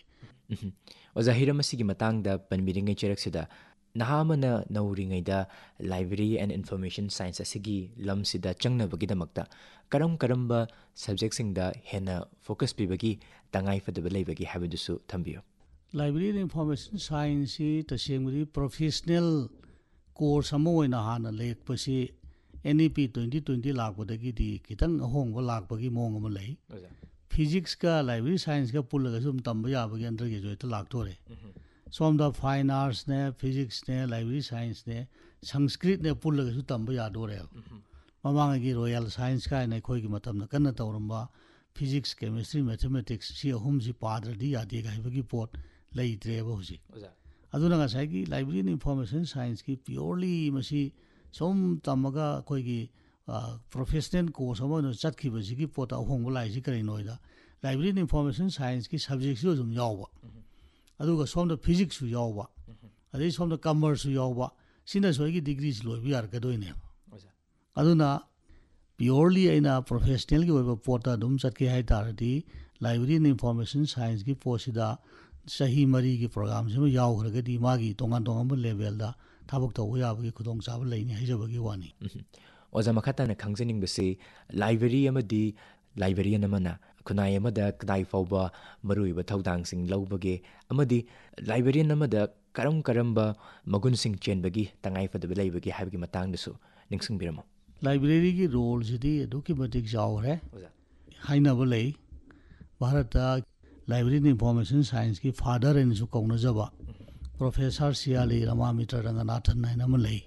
A: ꯑꯣꯖꯥ ꯍꯤꯔꯝ ꯑꯁꯤꯒꯤ ꯃꯇꯥꯡꯗ ꯄꯟꯕꯤꯔꯤꯉꯩ ꯆꯩꯔꯛꯁꯤꯗ ꯅꯍꯥ ꯑꯃꯅ ꯅꯧꯔꯤꯉꯩꯗ ꯂꯥꯏꯕ꯭ꯔꯦꯔꯤ ꯑꯦꯟ ꯏꯟꯐꯣꯔꯃꯦꯁꯟ ꯁꯥꯏꯟꯁ ꯑꯁꯤꯒꯤ ꯂꯝꯁꯤꯗ ꯆꯪꯅꯕꯒꯤꯗꯃꯛꯇ ꯀꯔꯝ ꯀꯔꯝꯕ ꯁꯕꯖꯦꯛꯁꯤꯡꯗ ꯍꯦꯟꯅ ꯐꯣꯀꯁ ꯄꯤꯕꯒꯤ ꯇꯉꯥꯏꯐꯗꯕ ꯂꯩꯕꯒꯦ ꯍꯥꯏꯕꯗꯨꯁꯨ ꯊꯝꯕꯤꯌꯨ꯫
B: ꯂꯥꯏꯕ꯭ꯔꯦꯔꯤ ꯑꯦꯟ ꯏꯟꯐꯣꯔꯃꯦꯁꯟ ꯁꯥꯏꯟꯁꯁꯤ ꯇꯁꯦꯡꯕꯗꯤ ꯄ꯭ꯔꯣꯐꯦꯁꯅꯦꯜ ꯀꯣꯔꯁ ꯑꯃ ꯑꯣꯏꯅ ꯍꯥꯟꯅ ꯂꯩꯔꯛꯄꯁꯤ ꯑꯦꯟ ꯏ ꯄꯤ ꯇ꯭ꯋꯦꯟꯇꯤ ꯇ꯭ꯋꯦꯟꯇꯤ ꯂꯥꯛꯄꯗꯒꯤꯗꯤ ꯈꯤꯇꯪ ꯑꯍꯣꯡꯕ ꯂꯥꯛꯄꯒꯤ ꯃꯑꯣꯡ ꯑꯃ ꯂꯩ꯫ ꯐꯤꯖꯤꯛꯁꯀ ꯂꯥꯏꯕ꯭ꯔꯦꯔꯤ ꯁꯥꯏꯟꯁꯀ ꯄꯨꯜꯂꯒꯁꯨ ꯑꯗꯨꯝ ꯇꯝꯕ ꯌꯥꯕꯒꯤ ꯑꯟꯗꯔ ꯒ꯭ꯔꯦꯖꯨꯌꯦꯠꯇ ꯂꯥꯛꯇꯣꯔꯦ꯫ ꯁꯣꯝꯗ ꯐꯥꯏꯟ ꯑꯥꯔꯠꯁꯅꯦ, ꯐꯤꯖꯤꯛꯁꯅꯦ, ꯂꯥꯏꯕ꯭ꯔꯦꯔꯤ ꯁꯥꯏꯟꯁꯅꯦ, ꯁꯪꯁꯀ꯭ꯔꯤꯠꯅꯦ ꯄꯨꯜꯂꯒꯁꯨ ꯇꯝꯕ ꯌꯥꯗꯣꯔꯦꯕ꯫ ꯃꯃꯥꯡꯉꯩꯒꯤ ꯔꯣꯌꯦꯜ ꯁꯥꯏꯟꯁ ꯀꯥꯏꯅ ꯑꯩꯈꯣꯏꯒꯤ ꯃꯇꯝꯗ ꯀꯟꯅ ꯇꯧꯔꯝꯕ ꯐꯤꯖꯤꯛꯁ, ꯀꯦꯃꯤꯁꯇ꯭ꯔꯤ, ꯃꯦꯊꯃꯦꯇꯤꯛꯁ ꯁꯤ ꯑꯍꯨꯝꯁꯤ ꯄꯥꯗ꯭ꯔꯗꯤ ꯌꯥꯗꯦ ꯍꯥꯏꯕꯒꯤ ꯄꯣꯠ ꯂꯩꯇ꯭ꯔꯦꯕ ꯍꯧꯖꯤꯛ꯫ ꯑꯗꯨꯅ ꯉꯁꯥꯏꯒꯤ ꯂꯥꯏꯕ꯭ꯔꯦꯔꯤ ꯑꯦꯟ ꯏꯟꯐꯣꯔꯃꯦꯁꯟ ꯁꯥꯏꯟꯁꯀꯤ ꯄꯤꯌꯣꯔꯂꯤ ꯃꯁꯤ ꯁꯨꯝ ꯇꯝꯃꯒ ꯑꯩꯈꯣꯏꯒꯤ ꯄ꯭ꯔꯣꯐꯦꯁꯅꯦꯜ ꯀꯣꯔꯁ ꯑꯃ ꯑꯣꯏꯅ ꯆꯠꯈꯤꯕꯁꯤꯒꯤ ꯄꯣꯠꯇ ꯑꯍꯣꯡꯕ ꯂꯥꯛꯏꯁꯤ ꯀꯔꯤꯅꯣꯗ ꯂꯥꯏꯕ꯭ꯔꯦꯔꯤ ꯑꯦꯟ ꯏꯟꯐꯣꯔꯃꯦꯁꯟ ꯁꯥꯏꯟꯁꯀꯤ ꯁꯕꯖꯦꯛꯁꯨ ꯑꯗꯨꯝ ꯌꯥꯎꯕ, ꯑꯗꯨꯒ ꯁꯣꯝꯗ ꯐꯤꯖꯤꯛꯁꯁꯨ ꯌꯥꯎꯕ, ꯑꯗꯩ ꯁꯣꯝꯗ ꯀꯃꯔꯁꯁꯨ ꯌꯥꯎꯕ, ꯁꯤꯅꯁꯨ ꯑꯩꯒꯤ ꯗꯤꯒ꯭ꯔꯤꯁꯤ ꯂꯣꯏꯕ ꯌꯥꯔꯛꯀꯗꯣꯏꯅꯦꯕ꯫ ꯑꯗꯨꯅ ꯄꯤꯌꯣꯔꯂꯤ ꯑꯩꯅ ꯄ꯭ꯔꯣꯐꯦꯁꯅꯦꯜꯒꯤ ꯑꯣꯏꯕ ꯄꯣꯠꯇ ꯑꯗꯨꯝ ꯆꯠꯀꯦ ꯍꯥꯏ ꯇꯥꯔꯗꯤ ꯂꯥꯏꯕ꯭ꯔꯦꯔꯤ ꯑꯦꯟ ꯏꯟꯐꯣꯔꯃꯦꯁꯟ ꯁꯥꯏꯟꯁꯀꯤ ꯄꯣꯠꯁꯤꯗ ꯆꯍꯤ ꯃꯔꯤꯒꯤ ꯄ꯭ꯔꯣꯒ꯭ꯔꯥꯝꯁꯤꯃ ꯌꯥꯎꯈ꯭ꯔꯒꯗꯤ ꯃꯥꯒꯤ ꯇꯣꯉꯥꯟ ꯇꯣꯉꯥꯟꯕ ꯂꯦꯚꯦꯜꯗ ꯊꯕꯛ ꯇꯧꯕ ꯌꯥꯕꯒꯤ ꯈꯨꯗꯣꯡꯆꯥꯕ ꯂꯩꯅꯤ ꯍꯥꯏꯖꯕꯒꯤ ꯋꯥꯅꯤ꯫
A: ꯑꯣꯖꯥ ꯃꯈꯥ ꯇꯥꯅ ꯈꯪꯖꯅꯤꯡꯕꯁꯤ ꯂꯥꯏꯕ꯭ꯔꯦꯔꯤ ꯑꯃꯗꯤ ꯂꯥꯏꯕ꯭ꯔꯦꯔꯤꯌꯟ ꯑꯃꯅ ꯈꯨꯟꯅꯥꯏ ꯑꯃꯗ ꯀꯗꯥꯏ ꯐꯥꯎꯕ ꯃꯔꯨꯑꯣꯏꯕ ꯊꯧꯗꯥꯡꯁꯤꯡ ꯂꯧꯕꯒꯦ ꯑꯃꯗꯤ ꯂꯥꯏꯕ꯭ꯔꯦꯔꯤꯌꯟ ꯑꯃꯗ ꯀꯔꯝ ꯀꯔꯝꯕ ꯃꯒꯨꯟꯁꯤꯡ ꯆꯦꯟꯕꯒꯤ ꯇꯉꯥꯏꯐꯗꯕ ꯂꯩꯕꯒꯦ ꯍꯥꯏꯕꯒꯤ ꯃꯇꯥꯡꯗꯁꯨ ꯅꯤꯡꯁꯤꯡꯕꯤꯔꯝꯃꯨ꯫
B: ꯂꯥꯏꯕ꯭ꯔꯦꯔꯤꯒꯤ ꯔꯣꯜꯁꯤꯗꯤ ꯑꯗꯨꯛꯀꯤ ꯃꯇꯤꯛ ꯆꯥꯎꯈ꯭ꯔꯦ ꯍꯥꯏꯅꯕ ꯂꯩ꯫ ꯚꯥꯔꯠꯇ ꯂꯥꯏꯕ꯭ꯔꯦꯔꯤ ꯑꯦꯟ ꯏꯟꯐꯣꯔꯃꯦꯁꯟ ꯁꯥꯏꯟꯁꯀꯤ ꯐꯥꯗꯔ ꯍꯥꯏꯅꯁꯨ ꯀꯧꯅꯖꯕ ꯄ꯭ꯔꯣꯐꯦꯁꯔ ꯁꯤꯌꯥꯂꯤ ꯔꯃꯥꯃꯤꯇ꯭ꯔ ꯔꯪꯒꯅꯥꯊꯟ ꯍꯥꯏꯅ ꯑꯃ ꯂꯩ꯫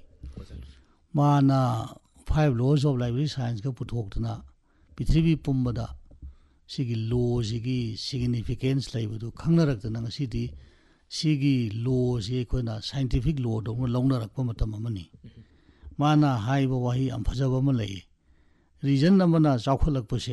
B: ꯃꯥꯅ ꯐꯥꯏꯚ ꯂꯣꯁ ꯑꯣꯐ ꯂꯥꯏꯕ꯭ꯔꯦꯔꯤ ꯁꯥꯏꯟꯁꯀ ꯄꯨꯊꯣꯛꯇꯨꯅ ꯄ꯭ꯔꯤꯊꯤꯕꯤ ꯄꯨꯝꯕꯗ ꯁꯤꯒꯤ ꯂꯣꯁꯤꯒꯤ ꯁꯤꯒꯅꯤꯐꯤꯀꯦꯟꯁ ꯂꯩꯕꯗꯨ ꯈꯪꯅꯔꯛꯇꯅ ꯉꯁꯤꯗꯤ ꯁꯤꯒꯤ ꯂꯣꯁꯤ ꯑꯩꯈꯣꯏꯅ ꯁꯥꯏꯟꯇꯤꯐꯤꯛ ꯂꯣꯗꯧꯅ ꯂꯧꯅꯔꯛꯄ ꯃꯇꯝ ꯑꯃꯅꯤ꯫ ꯃꯥꯅ ꯍꯥꯏꯕ ꯋꯥꯍꯩ ꯌꯥꯝ ꯐꯖꯕ ꯑꯃ ꯂꯩ꯫ ꯔꯤꯖꯟ ꯑꯃꯅ ꯆꯥꯎꯈꯠꯂꯛꯄꯁꯦ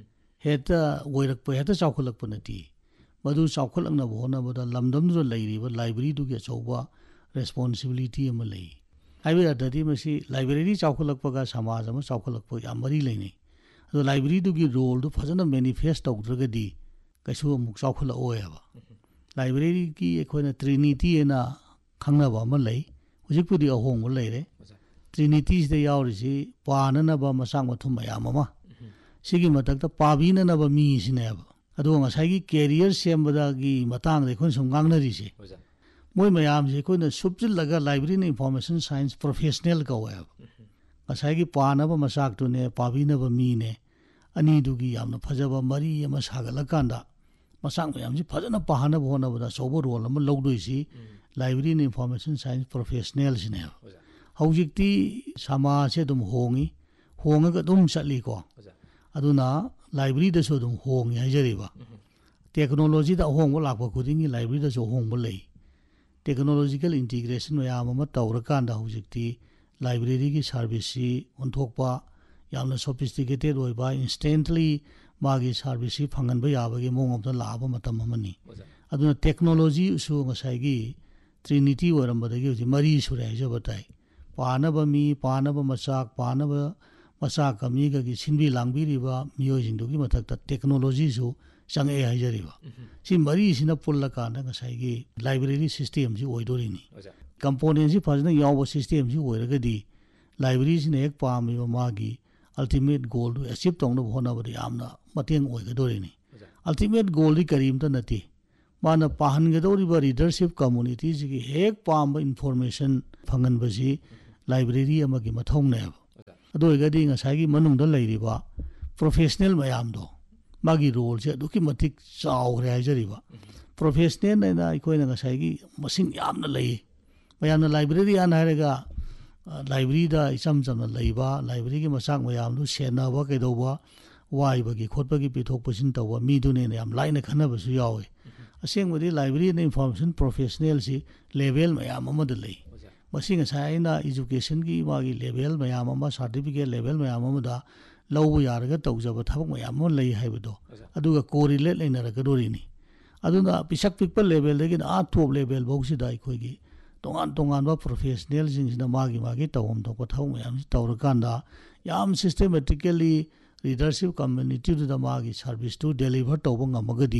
B: ꯍꯦꯛꯇ ꯑꯣꯏꯔꯛꯄ ꯍꯦꯛꯇ ꯆꯥꯎꯈꯠꯂꯛꯄ ꯅꯠꯇꯦ, ꯃꯗꯨ ꯆꯥꯎꯈꯠꯂꯛꯅꯕ ꯍꯣꯠꯅꯕꯗ ꯂꯝꯗꯝꯗꯨꯗ ꯂꯩꯔꯤꯕ ꯂꯥꯏꯕ꯭ꯔꯦꯔꯤꯗꯨꯒꯤ ꯑꯆꯧꯕ ꯔꯦꯁꯄꯣꯟꯁꯤꯕꯤꯂꯤꯇꯤ ꯑꯃ ꯂꯩ꯫ ꯍꯥꯏꯕ ꯑꯗꯗꯤ ꯃꯁꯤ ꯂꯥꯏꯕ꯭ꯔꯦꯔꯤ ꯆꯥꯎꯈꯠꯂꯛꯄꯒ ꯁꯃꯥꯖ ꯑꯃ ꯆꯥꯎꯈꯠꯂꯛꯄꯒ ꯌꯥꯝ ꯃꯔꯤ ꯂꯩꯅꯩ꯫ ꯑꯗꯣ ꯂꯥꯏꯕ꯭ꯔꯦꯔꯤꯗꯨꯒꯤ ꯔꯣꯜꯗꯨ ꯐꯖꯅ ꯃꯦꯅꯤꯐꯦꯁ ꯇꯧꯗ꯭ꯔꯒꯗꯤ ꯀꯩꯁꯨ ꯑꯃꯨꯛ ꯆꯥꯎꯈꯠꯂꯛꯑꯣꯏꯕ꯫ ꯂꯥꯏꯕ꯭ꯔꯦꯔꯤꯒꯤ ꯑꯩꯈꯣꯏꯅ ꯇ꯭ꯔꯤꯅꯤꯇꯤ ꯍꯥꯏꯅ ꯈꯪꯅꯕ ꯑꯃ ꯂꯩ, ꯍꯧꯖꯤꯛꯄꯨꯗꯤ ꯑꯍꯣꯡꯕ ꯂꯩꯔꯦ꯫ ꯇ꯭ꯔꯤꯅꯤꯇꯤꯁꯤꯗ ꯌꯥꯎꯔꯤꯁꯤ ꯄꯥꯅꯅꯕ ꯃꯆꯥꯛ ꯃꯊꯨꯝ ꯃꯌꯥꯝ ꯑꯃ, ꯁꯤꯒꯤ ꯃꯊꯛꯇ ꯄꯥꯕꯤꯅꯅꯕ ꯃꯤꯁꯤꯅꯦꯕ꯫ ꯑꯗꯨꯒ ꯉꯁꯥꯏꯒꯤ ꯀꯦꯔꯤꯌꯔ ꯁꯦꯝꯕꯗꯒꯤ ꯃꯇꯥꯡꯗ ꯑꯩꯈꯣꯏꯅ ꯁꯨꯝ ꯉꯥꯡꯅꯔꯤꯁꯦ, ꯃꯣꯏ ꯃꯌꯥꯝꯁꯦ ꯑꯩꯈꯣꯏꯅ ꯁꯨꯞꯆꯤꯜꯂꯒ library N information science professional ꯀꯧꯋꯦꯕ꯫ ꯉꯁꯥꯏꯒꯤ ꯄꯥꯅꯕ ꯃꯆꯥꯛꯇꯨꯅꯦ, ꯄꯥꯕꯤꯅꯕ ꯃꯤꯅꯦ, ꯑꯅꯤꯗꯨꯒꯤ ꯌꯥꯝꯅ ꯐꯖꯕ ꯃꯔꯤ ꯑꯃ ꯁꯥꯒꯠꯂꯀꯥꯟꯗ ꯃꯆꯥꯛ ꯃꯌꯥꯝꯁꯤ ꯐꯖꯅ ꯄꯥꯍꯟꯅꯕ ꯍꯣꯠꯅꯕꯗ ꯑꯆꯧꯕ ꯔꯣꯜ ꯑꯃ ꯂꯧꯗꯣꯏꯁꯤ ꯂꯥꯏꯕ꯭ꯔꯦꯔꯤ ꯑꯦꯟ ꯏꯟꯐꯣꯔꯃꯦꯁꯟ ꯁꯥꯏꯟꯁ ꯄ꯭ꯔꯣꯐꯦꯁꯅꯦꯜꯁꯤꯅꯦꯕ꯫ ꯍꯧꯖꯤꯛꯇꯤ ꯁꯃꯥꯖꯁꯦ ꯑꯗꯨꯝ ꯍꯣꯡꯉꯤ, ꯍꯣꯡꯉꯒ ꯑꯗꯨꯝ ꯆꯠꯂꯤꯀꯣ꯫ ꯑꯗꯨꯅ ꯂꯥꯏꯕ꯭ꯔꯦꯔꯤꯗꯁꯨ ꯑꯗꯨꯝ ꯍꯣꯡꯉꯤ ꯍꯥꯏꯖꯔꯤꯕ꯫ ꯇꯦꯛꯅꯣꯂꯣꯖꯤꯗ ꯑꯍꯣꯡꯕ ꯂꯥꯛꯄ ꯈꯨꯗꯤꯡꯒꯤ ꯂꯥꯏꯕ꯭ꯔꯦꯔꯤꯗꯁꯨ ꯑꯍꯣꯡꯕ ꯂꯩ꯫ ꯇꯦꯛꯅꯣꯂꯣꯖꯤꯀꯦꯜ ꯏꯟꯇꯤꯒ꯭ꯔꯦꯁꯟ ꯃꯌꯥꯝ ꯑꯃ ꯇꯧꯔꯀꯥꯟꯗ ꯍꯧꯖꯤꯛꯇꯤ ꯂꯥꯏꯕ꯭ꯔꯦꯔꯤꯒꯤ ꯁꯥꯔꯚꯤꯁꯁꯤ ꯑꯣꯟꯊꯣꯛꯄ, ꯌꯥꯝꯅ ꯁꯣꯐꯤꯁꯇꯤꯀꯦꯇꯦꯠ ꯑꯣꯏꯕ, ꯏꯟꯁꯇꯦꯟꯠꯂꯤ ꯃꯥꯒꯤ ꯁꯥꯔꯚꯤꯁꯁꯤ ꯐꯪꯍꯟꯕ ꯌꯥꯕꯒꯤ ꯃꯑꯣꯡ ꯑꯃꯗ ꯂꯥꯛꯑꯕ ꯃꯇꯝ ꯑꯃꯅꯤ꯫ ꯑꯗꯨꯅ ꯇꯦꯛꯅꯣꯂꯣꯖꯤꯁꯨ ꯉꯁꯥꯏꯒꯤ ꯇ꯭ꯔꯤꯅꯤꯇꯤ ꯑꯣꯏꯔꯝꯕꯗꯒꯤ ꯍꯧꯖꯤꯛ ꯃꯔꯤ ꯁꯨꯔꯦ ꯍꯥꯏꯖꯕ ꯇꯥꯏ꯫ ꯄꯥꯅꯕ ꯃꯤ, ꯄꯥꯅꯕ ꯃꯆꯥꯛ, ꯄꯥꯅꯕ ꯃꯆꯥꯛꯀ ꯃꯤꯒꯒꯤ ꯁꯤꯟꯕꯤ ꯂꯥꯡꯕꯤꯔꯤꯕ ꯃꯤꯑꯣꯏꯁꯤꯡꯗꯨꯒꯤ ꯃꯊꯛꯇ ꯇꯦꯛꯅꯣꯂꯣꯖꯤꯁꯨ ꯆꯪꯉꯛꯑꯦ ꯍꯥꯏꯖꯔꯤꯕ꯫ ꯁꯤ ꯃꯔꯤꯁꯤꯅ ꯄꯨꯜꯂꯀꯥꯟꯗ ꯉꯁꯥꯏꯒꯤ ꯂꯥꯏꯕ꯭ꯔꯦꯔꯤ ꯁꯤꯁꯇꯦꯝꯁꯤ ꯑꯣꯏꯗꯣꯔꯤꯅꯤ꯫ ꯀꯝꯄꯣꯅꯦꯟꯁꯤ ꯐꯖꯅ ꯌꯥꯎꯕ ꯁꯤꯁꯇꯦꯝꯁꯤ ꯑꯣꯏꯔꯒꯗꯤ ꯂꯥꯏꯕ꯭ꯔꯦꯔꯤꯁꯤꯅ ꯍꯦꯛ ꯄꯥꯝꯃꯤꯕ ꯃꯥꯒꯤ ꯑꯜꯇꯤꯃꯦꯠ ꯒꯣꯜꯗꯨ ꯑꯦꯆꯤꯞ ꯇꯧꯅꯕ ꯍꯣꯠꯅꯕꯗ ꯌꯥꯝꯅ ꯃꯇꯦꯡ ꯑꯣꯏꯒꯗꯣꯔꯤꯅꯤ꯫ ꯑꯜꯇꯤꯃꯦꯠ ꯒꯣꯜꯗꯤ ꯀꯔꯤꯝꯇ ꯅꯠꯇꯦ, ꯃꯥꯅ ꯄꯥꯍꯟꯒꯗꯧꯔꯤꯕ ꯔꯤꯗꯔꯁꯤꯞ ꯀꯝꯃꯨꯅꯤꯇꯤꯁꯤꯒꯤ ꯍꯦꯛ ꯄꯥꯝꯕ ꯏꯟꯐꯣꯔꯃꯦꯁꯟ ꯐꯪꯍꯟꯕꯁꯤ ꯂꯥꯏꯕ꯭ꯔꯦꯔꯤ ꯑꯃꯒꯤ ꯃꯊꯧꯅꯦꯕ꯫ ꯑꯗꯨ ꯑꯣꯏꯔꯒꯗꯤ ꯉꯁꯥꯏꯒꯤ ꯃꯅꯨꯡꯗ ꯂꯩꯔꯤꯕ ꯄ꯭ꯔꯣꯐꯦꯁꯅꯦꯜ ꯃꯌꯥꯝꯗꯣ ꯃꯥꯒꯤ ꯔꯣꯜꯁꯦ ꯑꯗꯨꯛꯀꯤ ꯃꯇꯤꯛ ꯆꯥꯎꯈ꯭ꯔꯦ ꯍꯥꯏꯖꯔꯤꯕ꯫ ꯄ꯭ꯔꯣꯐꯦꯁꯅꯦꯜ ꯍꯥꯏꯅ ꯑꯩꯈꯣꯏꯅ ꯉꯁꯥꯏꯒꯤ ꯃꯁꯤꯡ ꯌꯥꯝꯅ ꯂꯩ꯫ ꯃꯌꯥꯝꯅ ꯂꯥꯏꯕ꯭ꯔꯦꯔꯤꯌꯥꯟ ꯍꯥꯏꯔꯒ ꯂꯥꯏꯕ꯭ꯔꯦꯔꯤꯗ ꯏꯆꯝ ꯆꯝꯅ ꯂꯩꯕ, ꯂꯥꯏꯕ꯭ꯔꯦꯔꯤꯒꯤ ꯃꯆꯥꯛ ꯃꯌꯥꯝꯗꯨ ꯁꯦꯟꯅꯕ ꯀꯩꯗꯧꯕ, ꯋꯥꯏꯕꯒꯤ ꯈꯣꯠꯄꯒꯤ ꯄꯤꯊꯣꯛ ꯄꯤꯁꯤꯟ ꯇꯧꯕ ꯃꯤꯗꯨꯅꯦꯅ ꯌꯥꯝ ꯂꯥꯏꯅ ꯈꯟꯅꯕꯁꯨ ꯌꯥꯎꯏ꯫ ꯑꯁꯦꯡꯕꯗꯤ ꯂꯥꯏꯕ꯭ꯔꯦꯔꯤ ꯑꯦꯟ ꯏꯟꯐꯣꯔꯃꯦꯁꯟ ꯄ꯭ꯔꯣꯐꯦꯁꯅꯦꯜꯁꯤ ꯂꯦꯚꯦꯜ ꯃꯌꯥꯝ ꯑꯃꯗ ꯂꯩ꯫ ꯃꯁꯤ ꯉꯁꯥꯏ ꯑꯩꯅ ꯏꯖꯨꯀꯦꯁꯟꯒꯤ ꯃꯥꯒꯤ ꯂꯦꯚꯦꯜ ꯃꯌꯥꯝ ꯑꯃ, ꯁꯥꯔꯇꯤꯐꯤꯀꯦꯠ ꯂꯦꯚꯦꯜ ꯃꯌꯥꯝ ꯑꯃꯗ ꯂꯧꯕ ꯌꯥꯔꯒ ꯇꯧꯖꯕ ꯊꯕꯛ ꯃꯌꯥꯝ ꯑꯃ ꯂꯩ ꯍꯥꯏꯕꯗꯣ, ꯑꯗꯨꯒ ꯀꯣꯔꯤꯂꯦꯠ ꯂꯩꯅꯔꯛꯀꯗꯣꯔꯤꯅꯤ꯫ ꯑꯗꯨꯅ ꯄꯤꯁꯛ ꯄꯤꯛꯄ ꯂꯦꯚꯦꯜꯗꯒꯤꯅ ꯑꯥ ꯇꯣꯞ ꯂꯦꯚꯦꯜ ꯐꯥꯎꯁꯤꯗ ꯑꯩꯈꯣꯏꯒꯤ ꯇꯣꯉꯥꯟ ꯇꯣꯉꯥꯟꯕ ꯄ꯭ꯔꯣꯐꯦꯁꯅꯦꯜꯁꯤꯡꯁꯤꯅ ꯃꯥꯒꯤ ꯃꯥꯒꯤ ꯇꯧꯐꯝ ꯊꯣꯛꯄ ꯊꯕꯛ ꯃꯌꯥꯝꯁꯤ ꯇꯧꯔꯀꯥꯟꯗ ꯌꯥꯝ ꯁꯤꯁꯇꯦꯃꯦꯇꯤꯀꯦꯜꯂꯤ ꯔꯤꯗꯔꯁꯤꯞ ꯀꯝꯃꯨꯅꯤꯇꯤꯗꯨꯗ ꯃꯥꯒꯤ ꯁꯥꯔꯚꯤꯁꯇꯨ ꯗꯦꯂꯤꯚꯔ ꯇꯧꯕ ꯉꯝꯃꯒꯗꯤ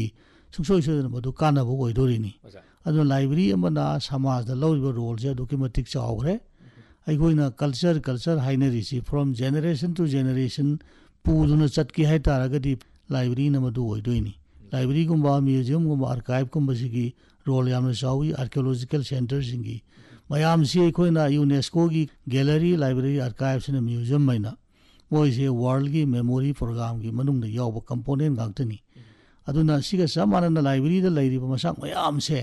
B: ꯁꯨꯡꯁꯣꯏ ꯁꯣꯏꯗꯅ ꯃꯗꯨ ꯀꯥꯟꯅꯕ ꯑꯣꯏꯗꯣꯔꯤꯅꯤ ꯑꯗꯨꯅ ꯂꯥꯏꯕ꯭ꯔꯦꯔꯤ ꯑꯃꯅ ꯁꯃꯥꯖꯗ ꯂꯧꯔꯤꯕ ꯔꯣꯜꯁꯦ ꯑꯗꯨꯛꯀꯤ ꯃꯇꯤꯛ ꯆꯥꯎꯈ꯭ꯔꯦ ꯑꯩꯈꯣꯏꯅ culture culture ꯍꯥꯏꯅꯔꯤꯁꯤ from generation to generation ꯄꯨꯗꯨꯅ ꯆꯠꯀꯦ ꯍꯥꯏꯇꯥꯔꯒꯗꯤ ꯂꯥꯏꯕ꯭ꯔꯦꯔꯤꯅ ꯃꯗꯨ ꯑꯣꯏꯗꯣꯏꯅꯤ ꯂꯥꯏꯕ꯭ꯔꯦꯔꯤꯒꯨꯝꯕ ꯃ꯭ꯌꯨꯖꯤꯌꯝꯒꯨꯝꯕ ꯑꯥꯔꯀꯥꯏꯚꯀꯨꯝꯕꯁꯤꯒꯤ ꯔꯣꯜ ꯌꯥꯝꯅ ꯆꯥꯎꯏ ꯑꯥꯔꯀꯤꯑꯣꯂꯣꯖꯤꯀꯦꯜ ꯁꯦꯟꯇꯔꯁꯤꯡꯒꯤ ꯃꯌꯥꯝꯁꯤ ꯑꯩꯈꯣꯏꯅ ꯌꯨꯅꯦꯁꯀꯣꯒꯤ ꯒꯦꯂꯔꯤ ꯂꯥꯏꯕ꯭ꯔꯦꯔꯤ ꯑꯥꯔꯀꯥꯏꯚꯁꯤꯅ ꯃ꯭ꯌꯨꯖꯤꯌꯝ ꯍꯥꯏꯅ ꯃꯣꯏꯁꯦ ꯋꯥꯔꯜꯒꯤ ꯃꯦꯃꯣꯔꯤ ꯄ꯭ꯔꯣꯒ꯭ꯔꯥꯝꯒꯤ ꯃꯅꯨꯡꯗ ꯌꯥꯎꯕ ꯀꯝꯄꯣꯅꯦꯟ ꯉꯥꯛꯇꯅꯤ ꯑꯗꯨꯅ ꯁꯤꯒ ꯆꯞ ꯃꯥꯟꯅꯅ ꯂꯥꯏꯕ꯭ꯔꯦꯔꯤꯗ ꯂꯩꯔꯤꯕ ꯃꯁꯛ ꯃꯌꯥꯝꯁꯦ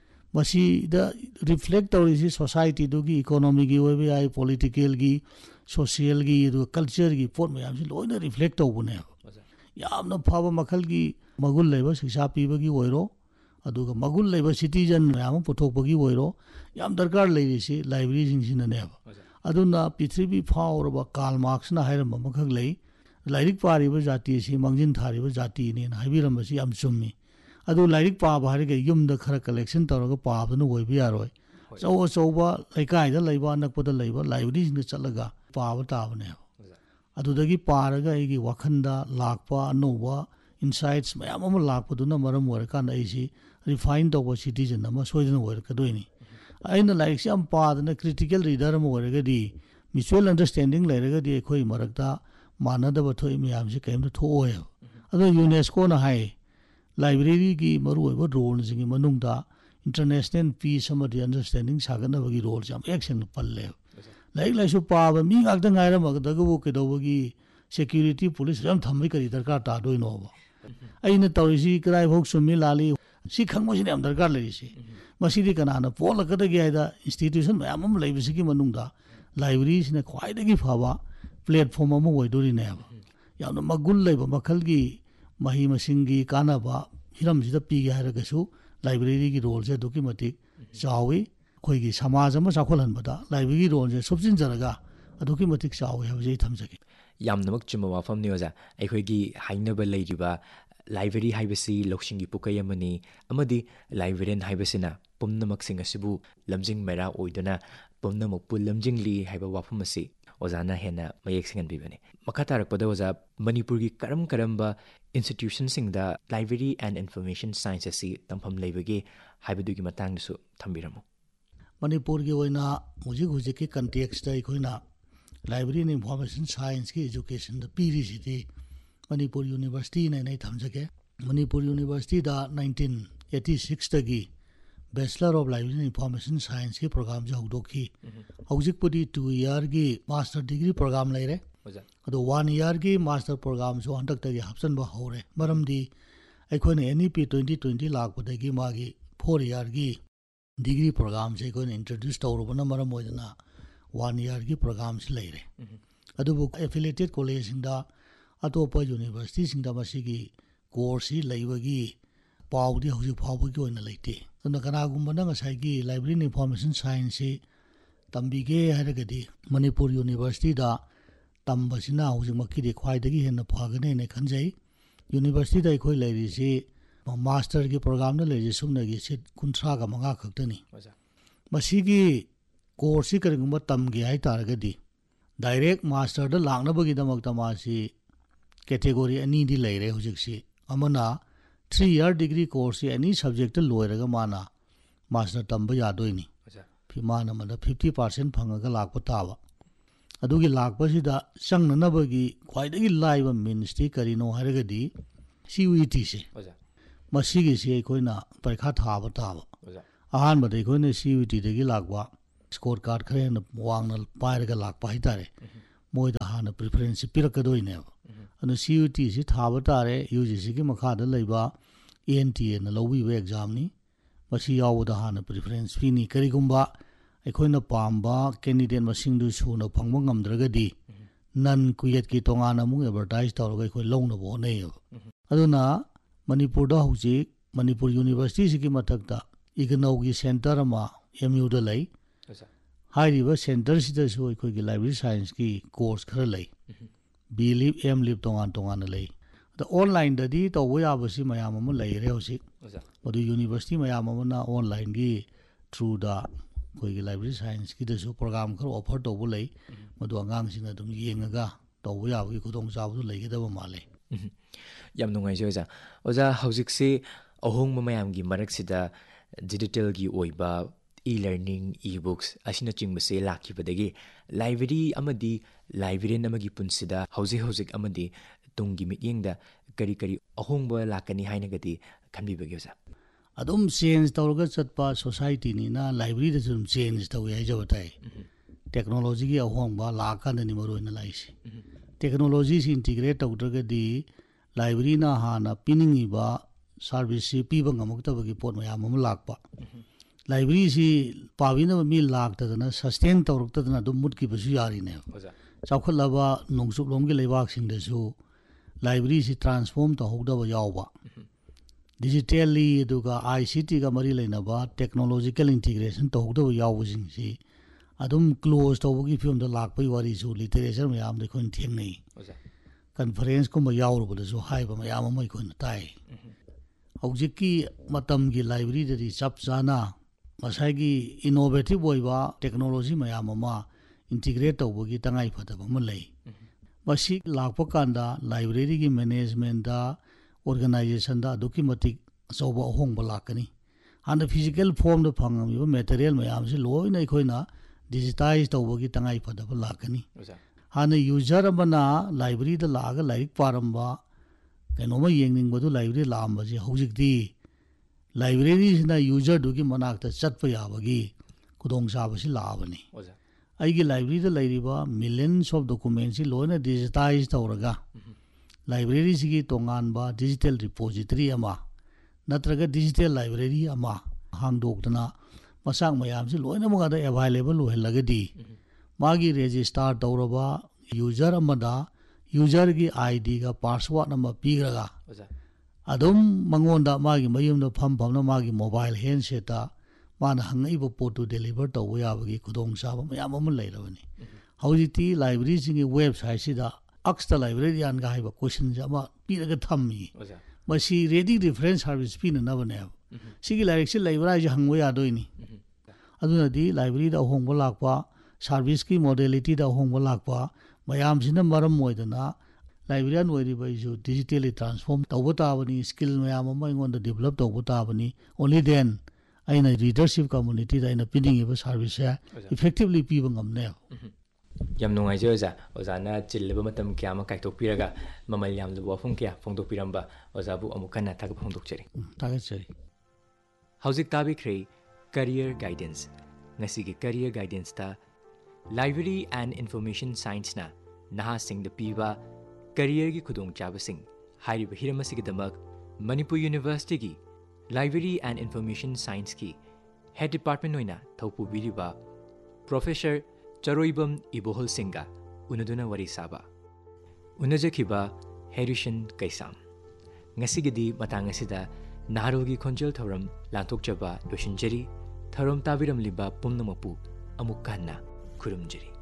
B: ꯃꯁꯤꯗ ꯔꯤꯐ꯭ꯂꯦꯛ ꯇꯧꯔꯤꯁꯤ ꯁꯣꯁꯥꯏꯇꯤꯗꯨꯒꯤ ꯏꯀꯣꯅꯣꯃꯤꯒꯤ ꯑꯣꯏꯕ ꯌꯥꯏ ꯄꯣꯂꯤꯇꯤꯀꯦꯜꯒꯤ ꯁꯣꯁꯤꯌꯦꯜꯒꯤ ꯑꯗꯨꯒ ꯀꯜꯆꯔꯒꯤ ꯄꯣꯠ ꯃꯌꯥꯝꯁꯤ ꯂꯣꯏꯅ ꯔꯤꯐ꯭ꯂꯦꯛ ꯇꯧꯕꯅꯦꯕ ꯌꯥꯝꯅ ꯐꯕ ꯃꯈꯜꯒꯤ ꯃꯒꯨꯟ ꯂꯩꯕ ꯁꯤꯛꯁꯥ ꯄꯤꯕꯒꯤ ꯑꯣꯏꯔꯣ ꯑꯗꯨꯒ ꯃꯒꯨꯟ ꯂꯩꯕ ꯁꯤꯇꯤꯖꯟ ꯃꯌꯥꯝ ꯑꯃ ꯄꯨꯊꯣꯛꯄꯒꯤ ꯑꯣꯏꯔꯣ ꯌꯥꯝ ꯗꯔꯀꯥꯔ ꯂꯩꯔꯤꯁꯤ ꯂꯥꯏꯕ꯭ꯔꯦꯔꯤꯁꯤꯡꯁꯤꯅꯅꯦꯕ ꯑꯗꯨꯅ ꯄ꯭ꯔꯤꯊꯤꯕꯤ ꯐꯥꯎꯔꯕ ꯀꯥꯔꯜ ꯃꯥꯔꯛꯁꯅ ꯍꯥꯏꯔꯝꯕ ꯑꯃꯈꯛ ꯂꯩ ꯂꯥꯏꯔꯤꯛ ꯄꯥꯔꯤꯕ ꯖꯥꯇꯤꯁꯤ ꯃꯥꯡꯖꯤꯟ ꯊꯥꯔꯤꯕ ꯖꯥꯇꯤꯅꯦꯅ ꯍꯥꯏꯕꯤꯔꯝꯕꯁꯤ ꯌꯥꯝ ꯆꯨꯝꯃꯤ ꯑꯗꯨ ꯂꯥꯏꯔꯤꯛ ꯄꯥꯕ ꯍꯥꯏꯔꯒ ꯌꯨꯝꯗ ꯈꯔ ꯀꯂꯦꯛꯁꯟ ꯇꯧꯔꯒ ꯄꯥꯕꯗꯨꯅ ꯑꯣꯏꯕ ꯌꯥꯔꯣꯏ ꯑꯆꯧ ꯑꯆꯧꯕ ꯂꯩꯀꯥꯏꯗ ꯂꯩꯕ ꯑꯅꯛꯄꯗ ꯂꯩꯕ ꯂꯥꯏꯕ꯭ꯔꯦꯔꯤꯁꯤꯡꯗ ꯆꯠꯂꯒ ꯄꯥꯕ ꯇꯥꯕꯅꯦꯕ ꯑꯗꯨꯗꯒꯤ ꯄꯥꯔꯒ ꯑꯩꯒꯤ ꯋꯥꯈꯜꯗ ꯂꯥꯛꯄ ꯑꯅꯧꯕ ꯏꯟꯁꯥꯏꯠꯁ ꯃꯌꯥꯝ ꯑꯃ ꯂꯥꯛꯄꯗꯨꯅ ꯃꯔꯝ ꯑꯣꯏꯔꯀꯥꯟꯗ ꯑꯩꯁꯤ ꯔꯤꯐꯥꯏꯟ ꯇꯧꯕ ꯁꯤꯇꯤꯖꯟ ꯑꯃ ꯁꯣꯏꯗꯅ ꯑꯣꯏꯔꯛꯀꯗꯣꯏꯅꯤ ꯑꯩꯅ ꯂꯥꯏꯔꯤꯛꯁꯤ ꯌꯥꯝ ꯄꯥꯗꯅ ꯀ꯭ꯔꯤꯇꯤꯀꯦꯜ ꯔꯤꯗꯔ ꯑꯃ ꯑꯣꯏꯔꯒꯗꯤ ꯃ꯭ꯌꯨꯆꯨꯋꯦꯜ ꯑꯟꯗꯔꯁꯇꯦꯟꯗꯤꯡ ꯂꯩꯔꯒꯗꯤ ꯑꯩꯈꯣꯏ ꯃꯔꯛꯇ ꯃꯥꯟꯅꯗꯕ ꯊꯣꯛꯏ ꯃꯌꯥꯝꯁꯤ ꯀꯔꯤꯝꯇ ꯊꯣꯛꯑꯣꯏꯕ ꯑꯗꯨꯅ ꯌꯨꯅꯦꯁꯀꯣꯅ ꯍꯥꯏ ꯂꯥꯏꯕ꯭ꯔꯦꯔꯤꯒꯤ ꯃꯔꯨꯑꯣꯏꯕ ꯔꯣꯜꯁꯤꯡꯒꯤ ꯃꯅꯨꯡꯗ ꯏꯟꯇꯔꯅꯦꯁꯅꯦꯜ ꯄꯤꯁ ꯑꯃꯗꯤ ꯑꯟꯗꯔꯁꯇꯦꯟꯗꯤꯡ ꯁꯥꯒꯠꯅꯕꯒꯤ ꯔꯣꯜꯁꯦ ꯌꯥꯝ ꯃꯌꯦꯛ ꯁꯦꯡꯅ ꯄꯜꯂꯦꯕ ꯂꯥꯏꯔꯤꯛ ꯂꯥꯏꯁꯨ ꯄꯥꯕ ꯃꯤ ꯉꯥꯛꯇ ꯉꯥꯏꯔꯝꯃꯒꯗꯕꯨ ꯀꯩꯗꯧꯕꯒꯤ ꯁꯦꯀ꯭ꯌꯨꯔꯤꯇꯤ ꯄꯨꯂꯤꯁ ꯌꯥꯝ ꯊꯝꯕꯩ ꯀꯔꯤ ꯗꯔꯀꯥꯔ ꯇꯥꯗꯣꯏꯅꯣꯕ ꯑꯩꯅ ꯇꯧꯔꯤꯁꯤ ꯀꯗꯥꯏꯐꯥꯎ ꯆꯨꯝꯃꯤ ꯂꯥꯜꯂꯤ ꯁꯤ ꯈꯪꯕꯁꯤꯅ ꯌꯥꯝ ꯗꯔꯀꯥꯔ ꯂꯩꯔꯤꯁꯤ ꯃꯁꯤꯗꯤ ꯀꯅꯥꯅ ꯄꯣꯠꯂꯛꯀꯗꯒꯦ ꯍꯥꯏꯗ ꯏꯟꯁꯇꯤꯇ꯭ꯌꯨꯁꯟ ꯃꯌꯥꯝ ꯑꯃ ꯂꯩꯕꯁꯤꯒꯤ ꯃꯅꯨꯡꯗ ꯂꯥꯏꯕ꯭ꯔꯦꯔꯤꯁꯤꯅ ꯈ꯭ꯋꯥꯏꯗꯒꯤ ꯐꯕ ꯄ꯭ꯂꯦꯠꯐꯣꯝ ꯑꯃ ꯑꯣꯏꯗꯣꯔꯤꯅꯦꯕ ꯌꯥꯝꯅ ꯃꯒꯨꯟ ꯂꯩꯕ ꯃꯈꯜꯒꯤ ꯃꯍꯩ ꯃꯁꯤꯡꯒꯤ ꯀꯥꯟꯅꯕ ꯍꯤꯔꯝꯁꯤꯗ ꯄꯤꯒꯦ ꯍꯥꯏꯔꯒꯁꯨ ꯂꯥꯏꯕ꯭ꯔꯦꯔꯤꯒꯤ ꯔꯣꯜꯁꯦ ꯑꯗꯨꯛꯀꯤ ꯃꯇꯤꯛ ꯆꯥꯎꯏ ꯑꯩꯈꯣꯏꯒꯤ ꯁꯃꯥꯖ ꯑꯃ ꯆꯥꯎꯈꯠꯍꯟꯕꯗ ꯂꯥꯏꯕ꯭ꯔꯦꯔꯤꯒꯤ ꯔꯣꯜꯁꯦ ꯁꯨꯞꯆꯤꯟꯖꯔꯒ ꯑꯗꯨꯛꯀꯤ ꯃꯇꯤꯛ ꯆꯥꯎꯏ ꯍꯥꯏꯕꯁꯦ ꯑꯩ ꯊꯝꯖꯒꯦ
A: ꯌꯥꯝꯅꯃꯛ ꯆꯨꯝꯕ ꯋꯥꯐꯝꯅꯤ ꯑꯣꯖꯥ ꯑꯩꯈꯣꯏꯒꯤ ꯍꯥꯏꯅꯕ ꯂꯩꯔꯤꯕ ꯂꯥꯏꯕ꯭ꯔꯦꯔꯤ ꯍꯥꯏꯕꯁꯤ ꯂꯧꯁꯤꯡꯒꯤ ꯄꯨꯀꯩ ꯑꯃꯅꯤ ꯑꯃꯗꯤ ꯂꯥꯏꯕ꯭ꯔꯦꯔꯤꯌꯟ ꯍꯥꯏꯕꯁꯤꯅ ꯄꯨꯝꯅꯃꯛꯁꯤꯡ ꯑꯁꯤꯕꯨ ꯂꯝꯖꯤꯡ ꯃꯩꯔꯥ ꯑꯣꯏꯗꯨꯅ ꯄꯨꯝꯅꯃꯛꯄꯨ ꯂꯝꯖꯤꯡꯂꯤ ꯍꯥꯏꯕ ꯋꯥꯐꯝ ꯑꯁꯤ ꯑꯣꯖꯥꯅ ꯍꯦꯟꯅ ꯃꯌꯦꯛ ꯁꯦꯡꯍꯟꯕꯤꯕꯅꯤ ꯃꯈꯥ ꯇꯥꯔꯛꯄꯗ ꯑꯣꯖꯥ ꯃꯅꯤꯄꯨꯔꯒꯤ ꯀꯔꯝ ꯀꯔꯝꯕ ꯏꯟꯁꯇꯤꯇ꯭ꯌꯨꯁꯟꯁꯤꯡꯗ ꯂꯥꯏꯕ꯭ꯔꯦꯔꯤ ꯑꯦꯟड ꯏꯟꯐꯣꯔꯃꯦꯁꯟ ꯁꯥꯏꯟꯁ ꯑꯁꯤ ꯇꯝꯐꯝ ꯂꯩꯕꯒꯦ ꯍꯥꯏꯕꯗꯨꯒꯤ ꯃꯇꯥꯡꯗꯁꯨ ꯊꯝꯕꯤꯔꯝꯃꯨ
B: ꯃꯅꯤꯄꯨꯔꯒꯤ ꯑꯣꯏꯅ ꯍꯧꯖꯤꯛ ꯍꯧꯖꯤꯛꯀꯤ ꯀꯟꯇꯦꯛꯁꯇ ꯑꯩꯈꯣꯏꯅ ꯂꯥꯏꯕ꯭ꯔꯦꯔꯤ ꯑꯦꯟ ꯏꯟꯐꯣꯔꯃꯦꯁꯟ ꯁꯥꯏꯟꯁꯀꯤ ꯏꯖꯨꯀꯦꯁꯟꯗ ꯄꯤꯔꯤꯁꯤꯗꯤ ꯃꯅꯤꯄꯨꯔ ꯌꯨꯅꯤꯚꯔꯁꯤꯇꯤꯅ ꯑꯩ ꯊꯝꯖꯒꯦ ꯃꯅꯤꯄꯨꯔ ꯌꯨꯅꯤꯚꯔꯁꯤꯇꯤꯗ nineteen eighty ꯁꯤꯛꯁꯇꯒꯤ bachelor of library N information ꯁꯥꯏꯟꯁꯀꯤ ꯄ꯭ꯔꯣꯒ꯭ꯔꯥꯝꯁꯦ ꯍꯧꯗꯣꯛꯈꯤ ꯍꯧꯖꯤꯛꯄꯨꯗꯤ ꯇꯨ ꯏꯌꯥꯔꯒꯤ ꯃꯥꯁꯇꯔ ꯗꯤꯒ꯭री ꯄ꯭ꯔꯣꯒ꯭ꯔꯥꯝ ꯂꯩꯔꯦ ꯑꯗꯣ ꯋꯥꯟ ꯏꯌꯥꯔꯒꯤ ꯃꯥꯁꯇꯔ ꯄ꯭ꯔꯣꯒ꯭ꯔꯥꯝꯁꯨ ꯍꯟꯗꯛꯇꯒꯤ ꯍꯥꯞꯆꯤꯟꯕ ꯍꯧꯔꯦ ꯃꯔꯝꯗꯤ ꯑꯩꯈꯣꯏꯅ ꯑꯦꯟ ꯏ ꯄꯤ ꯇ꯭ꯋꯦꯟꯇꯤ ꯇ꯭ꯋꯦꯟꯇꯤ ꯂꯥꯛꯄꯗꯒꯤ ꯃꯥꯒꯤ ꯐꯣꯔ ꯏꯌꯥꯔꯒꯤ ꯗꯤꯒ꯭री ꯄ꯭ꯔꯣꯒ꯭ꯔꯥꯝꯁꯦ ꯑꯩꯈꯣꯏꯅ ꯏꯟꯇ꯭ꯔꯣꯗ꯭ꯌꯨꯁ ꯇꯧꯔꯨꯕꯅ ꯃꯔꯝ ꯑꯣꯏꯗꯅ ꯋꯥꯟ ꯏꯌꯥꯔꯒꯤ ꯄ꯭ꯔꯣꯒ꯭ꯔꯥꯝꯁꯤ ꯂꯩꯔꯦ ꯑꯗꯨꯕꯨ ꯑꯦꯐꯤꯂꯦꯇꯦꯠ ꯀꯣꯂꯦꯖꯁꯤꯡꯗ ꯑꯇꯣꯞꯄ ꯌꯨꯅꯤꯚꯔꯁꯤꯇꯤꯁꯤꯡꯗ ꯃꯁꯤꯒꯤ ꯀꯣꯔꯁꯁꯤ ꯂꯩꯕꯒꯤ ꯄꯥꯎꯗꯤ ꯍꯧꯖꯤꯛ ꯐꯥꯎꯕꯒꯤ ꯑꯣꯏꯅ ꯂꯩꯇꯦ ꯑꯗꯨꯅ ꯀꯅꯥꯒꯨꯝꯕꯅ ꯉꯁꯥꯏꯒꯤ ꯂꯥꯏꯕ꯭ꯔꯦꯔꯤ ꯑꯦꯟ ꯏꯟꯐꯣꯔꯃꯦꯁꯟ ꯁꯥꯏꯟꯁꯁꯤ ꯇꯝꯕꯤꯒꯦ ꯍꯥꯏꯔꯒꯗꯤ ꯃꯅꯤꯄꯨꯔ ꯌꯨꯅꯤꯚꯔꯁꯤꯇꯤꯗ ꯇꯝꯕꯁꯤꯅ ꯍꯧꯖꯤꯛꯃꯛꯀꯤꯗꯤ ꯈ꯭ꯋꯥꯏꯗꯒꯤ ꯍꯦꯟꯅ ꯐꯒꯅꯦꯅ ꯈꯟꯖꯩ ꯌꯨꯅꯤꯚꯔꯁꯤꯇꯤꯗ ꯑꯩꯈꯣꯏ ꯂꯩꯔꯤꯁꯤ ꯃꯥꯁꯇꯔꯒꯤ ꯄ꯭ꯔꯣꯒ꯭ꯔꯥꯝꯗ ꯂꯩꯔꯤꯁꯤ ꯁꯨꯞꯅꯒꯤ ꯁꯤꯠ ꯀꯨꯟꯊ꯭ꯔꯥꯒ ꯃꯉꯥ ꯈꯛꯇꯅꯤ ꯃꯁꯤꯒꯤ ꯀꯣꯔꯁꯁꯤ ꯀꯔꯤꯒꯨꯝꯕ ꯇꯝꯒꯦ ꯍꯥꯏꯇꯥꯔꯒꯗꯤ ꯗꯥꯏꯔꯦꯛ ꯃꯥꯁꯇꯔꯗ ꯂꯥꯛꯅꯕꯒꯤꯗꯃꯛꯇ ꯃꯥꯁꯤ ꯀꯦꯇꯦꯒꯣꯔꯤ ꯑꯅꯤꯗꯤ ꯂꯩꯔꯦ ꯍꯧꯖꯤꯛꯁꯤ ꯑꯃꯅ ꯊ꯭ꯔꯤ ꯏꯌꯥꯔ ꯗꯤꯒ꯭री ꯀꯣꯔꯁꯁꯤ ꯑꯦꯅꯤ ꯁꯕꯖꯦꯛꯇ ꯂꯣꯏꯔꯒ ꯃꯥꯅ ꯃꯥꯁꯇꯔ ꯇꯝꯕ ꯌꯥꯗꯣꯏꯅꯤ ꯃꯥꯅ ꯃꯗ ꯐꯤꯐꯇꯤ ꯄꯥꯔꯁꯦꯟ ꯐꯪꯉꯒ ꯂꯥꯛꯄ ꯇꯥꯕ ꯑꯗꯨꯒꯤ ꯂꯥꯛꯄꯁꯤꯗ ꯆꯪꯅꯅꯕꯒꯤ ꯈ꯭ꯋꯥꯏꯗꯒꯤ ꯂꯥꯏꯕ ꯃꯤꯟꯁꯇꯤ ꯀꯔꯤꯅꯣ ꯍꯥꯏꯔꯒꯗꯤ ꯁꯤ ꯌꯨ ꯏ ꯇꯤꯁꯦ ꯃꯁꯤꯒꯤꯁꯤ ꯑꯩꯈꯣꯏꯅ ꯄꯔꯤꯈꯥ ꯊꯥꯕ ꯇꯥꯕ ꯑꯍꯥꯟꯕꯗ ꯑꯩꯈꯣꯏꯅ ꯁꯤ ꯌꯨ ꯇꯤꯗꯒꯤ ꯂꯥꯛꯄ ꯁ꯭ꯀꯣꯔ ꯀꯥꯔꯗ ꯈꯔ ꯍꯦꯟꯅ ꯋꯥꯡꯅ ꯄꯥꯏꯔꯒ ꯂꯥꯛꯄ ꯍꯥꯏꯇꯥꯔꯦ ꯃꯣꯏꯗ ꯍꯥꯟꯅ ꯄ꯭ꯔꯤꯐꯔꯦꯟꯁꯁꯤ ꯄꯤꯔꯛꯀꯗꯣꯏꯅꯦꯕ ꯑꯗꯨꯅ ꯁꯤ ꯌꯨ ꯇꯤꯁꯤ ꯊꯥꯕ ꯇꯥꯔꯦ ꯌꯨ ꯖꯤ ꯁꯤꯒꯤ ꯃꯈꯥꯗ ꯂꯩꯕ ꯑꯦ ꯑꯦꯟ ꯇꯤ ꯑꯦꯅ ꯂꯧꯕꯤꯕ ꯑꯦꯛꯖꯥꯝꯅꯤ ꯃꯁꯤ ꯌꯥꯎꯕꯗ ꯍꯥꯟꯅ ꯄ꯭ꯔꯤꯐꯔꯦꯟꯁ ꯄꯤꯅꯤ ꯀꯔꯤꯒꯨꯝꯕ ꯑꯩꯈꯣꯏꯅ ꯄꯥꯝꯕ ꯀꯦꯟꯗꯤꯗꯦꯠ ꯃꯁꯤꯡꯗꯨ ꯁꯨꯅ ꯐꯪꯕ ꯉꯝꯗ꯭ꯔꯒꯗꯤ ꯅꯟ ꯀꯨꯌꯦꯠꯀꯤ ꯇꯣꯉꯥꯟꯅ ꯑꯃꯨꯛ ꯑꯦꯗꯚꯔꯇꯥꯏꯁ ꯇꯧꯔꯒ ꯑꯩꯈꯣꯏ ꯂꯧꯅꯕ ꯍꯣꯠꯅꯩꯌꯦꯕ ꯑꯗꯨꯅ ꯃꯅꯤꯄꯨꯔꯗ ꯍꯧꯖꯤꯛ ꯃꯅꯤꯄꯨꯔ ꯌꯨꯅꯤꯚꯔꯁꯤꯇꯤꯁꯤꯒꯤ ꯃꯊꯛꯇ ꯏꯒꯅꯧꯒꯤ ꯁꯦꯟꯇꯔ ꯑꯃ ꯑꯦꯝ ꯌꯨꯗ ꯂꯩ ꯍꯥꯏꯔꯤꯕ ꯁꯦꯟꯇꯔꯁꯤꯗꯁꯨ ꯑꯩꯈꯣꯏꯒꯤ ꯂꯥꯏꯕ꯭ꯔꯦꯔꯤ ꯁꯥꯏꯟꯁꯀꯤ ꯀꯣꯔꯁ ꯈꯔ ꯂꯩ ꯕꯤ ꯂꯤꯞ ꯑꯦꯝ ꯂꯤꯞ ꯇꯣꯉꯥꯟ ꯇꯣꯉꯥꯟꯅ ꯂꯩ ꯑꯗ ꯑꯣꯟꯂꯥꯏꯟꯗꯗꯤ ꯇꯧꯕ ꯌꯥꯕꯁꯤ ꯃꯌꯥꯝ ꯑꯃ ꯂꯩꯔꯦ ꯍꯧꯖꯤꯛ ꯃꯗꯨ ꯌꯨꯅꯤꯚꯔꯁꯤꯇꯤ ꯃꯌꯥꯝ ꯑꯃꯅ ꯑꯣꯟꯂꯥꯏꯟꯒꯤ ꯊ꯭ꯔꯨꯗ ꯑꯩꯈꯣꯏꯒꯤ ꯂꯥꯏꯕ꯭ꯔꯦꯔꯤ ꯁꯥꯏꯟꯁꯀꯤꯗꯁꯨ ꯄ꯭ꯔꯣꯒ꯭ꯔꯥꯝ ꯈꯔ ꯑꯣꯐꯔ ꯇꯧꯕ ꯂꯩ ꯃꯗꯨ ꯑꯉꯥꯡꯁꯤꯡꯅ ꯑꯗꯨꯝ ꯌꯦꯡꯉꯒ ꯇꯧꯕ ꯌꯥꯕꯒꯤ ꯈꯨꯗꯣꯡꯆꯥꯕꯁꯨ ꯂꯩꯒꯗꯕ ꯃꯥꯜꯂꯦ
A: ꯌꯥꯝ ꯅꯨꯡꯉꯥꯏꯖꯩ ꯑꯣꯖꯥ ꯑꯣꯖꯥ ꯍꯧꯖꯤꯛꯁꯤ ahong mamayam gi marak sida digital gi oiba e-learning e-books asina chingbase lakibadagi library amadi librarian amagi punsida hauji hauji amadi tunggi mityengda kari kari ahongba lakani hainagadi khanbibagi oza
B: adum change tawraga chatpa society ni na library da zum change tawi ai jabatai technology gi ahongba lakanda ni maroina laisi technology si integrate tawdraga di library na hana piningi ba service si piba ngamuktabagi pot mayam am lakpa library si pawina mi laktadana sustain tawraktadana dum mutki basu yari ne chawkhalaba nongchuk lomgi leibak singdasu library si transform to hogdaba yawba digitally duga I C T ga mari leinaba technological integration to hogdaba yawbusing si adum close tawgi film da lakpai wari su literature mayam de kon thengnei conference ko ma yawrubada su haiba mayam mai kon tai hojiki matam gi library da chap jana masagi innovative oiba technology mayam ma integrate tawgi tangai phadaba ma lei basi lakpa kanda library gi management da organization da duki matik soba hong balakani and physical form da phangami material mayam si loina ikhoina digitize tawgi tangai phadaba lakani hana user amana library da laga like paramba kainoma yengning badu library lam baji hojikdi library sina user duki manakta chatpa yabagi kudong sabasi labani aigi library da lairiba millions of documents si loina digitize tawraga library sigi tongan ba digital repository ama natraga digital library ama hangdokdana masang mayam si loina magada available ohelagadi magi register tawraba user amada user gi I D ga password number pigraga adum mangonda magi mayumda pham phamna magi mobile handset ta mana hangaiba potu deliver tawu yabagi kudong saba mayam am leirabani hawjiti library singi website sida Axta librarian ga haiba question jama piraga thammi masi ready reference service pina nabane sigi library si library hangwa yadoini aduna di library da hongba lakpa service ki modality da hongba lakpa mayam sina maram moidana librarian oiriba isu digitally transform tawba bani skill mayam ma ingon da develop tawba bani only then aina readership community da aina pinning iba service effectively piba ngamne
A: yam nungai oza oza na chilliba matam kya ma kaiktok piraga mamal yam lu wafum kya phongdok piramba oza bu amukana thag phongdok cheri
B: thag cheri
A: hauzik tabi khrei career guidance ngasi gi career guidance ta library and information science na naha sing the piba career gi khudong chaba sing hairiba hiramasi gi damak manipur university gi library and information science ki head department noina thopu biriba professor Charoibam Ibohol Singa unaduna wari saba unajakiba Harrison Kaisam ngasigidi matang asida naharogi khonjel thoram lanthokchaba loshinjeri thoram tabiram liba pumnamapu amukkanna khurumjeri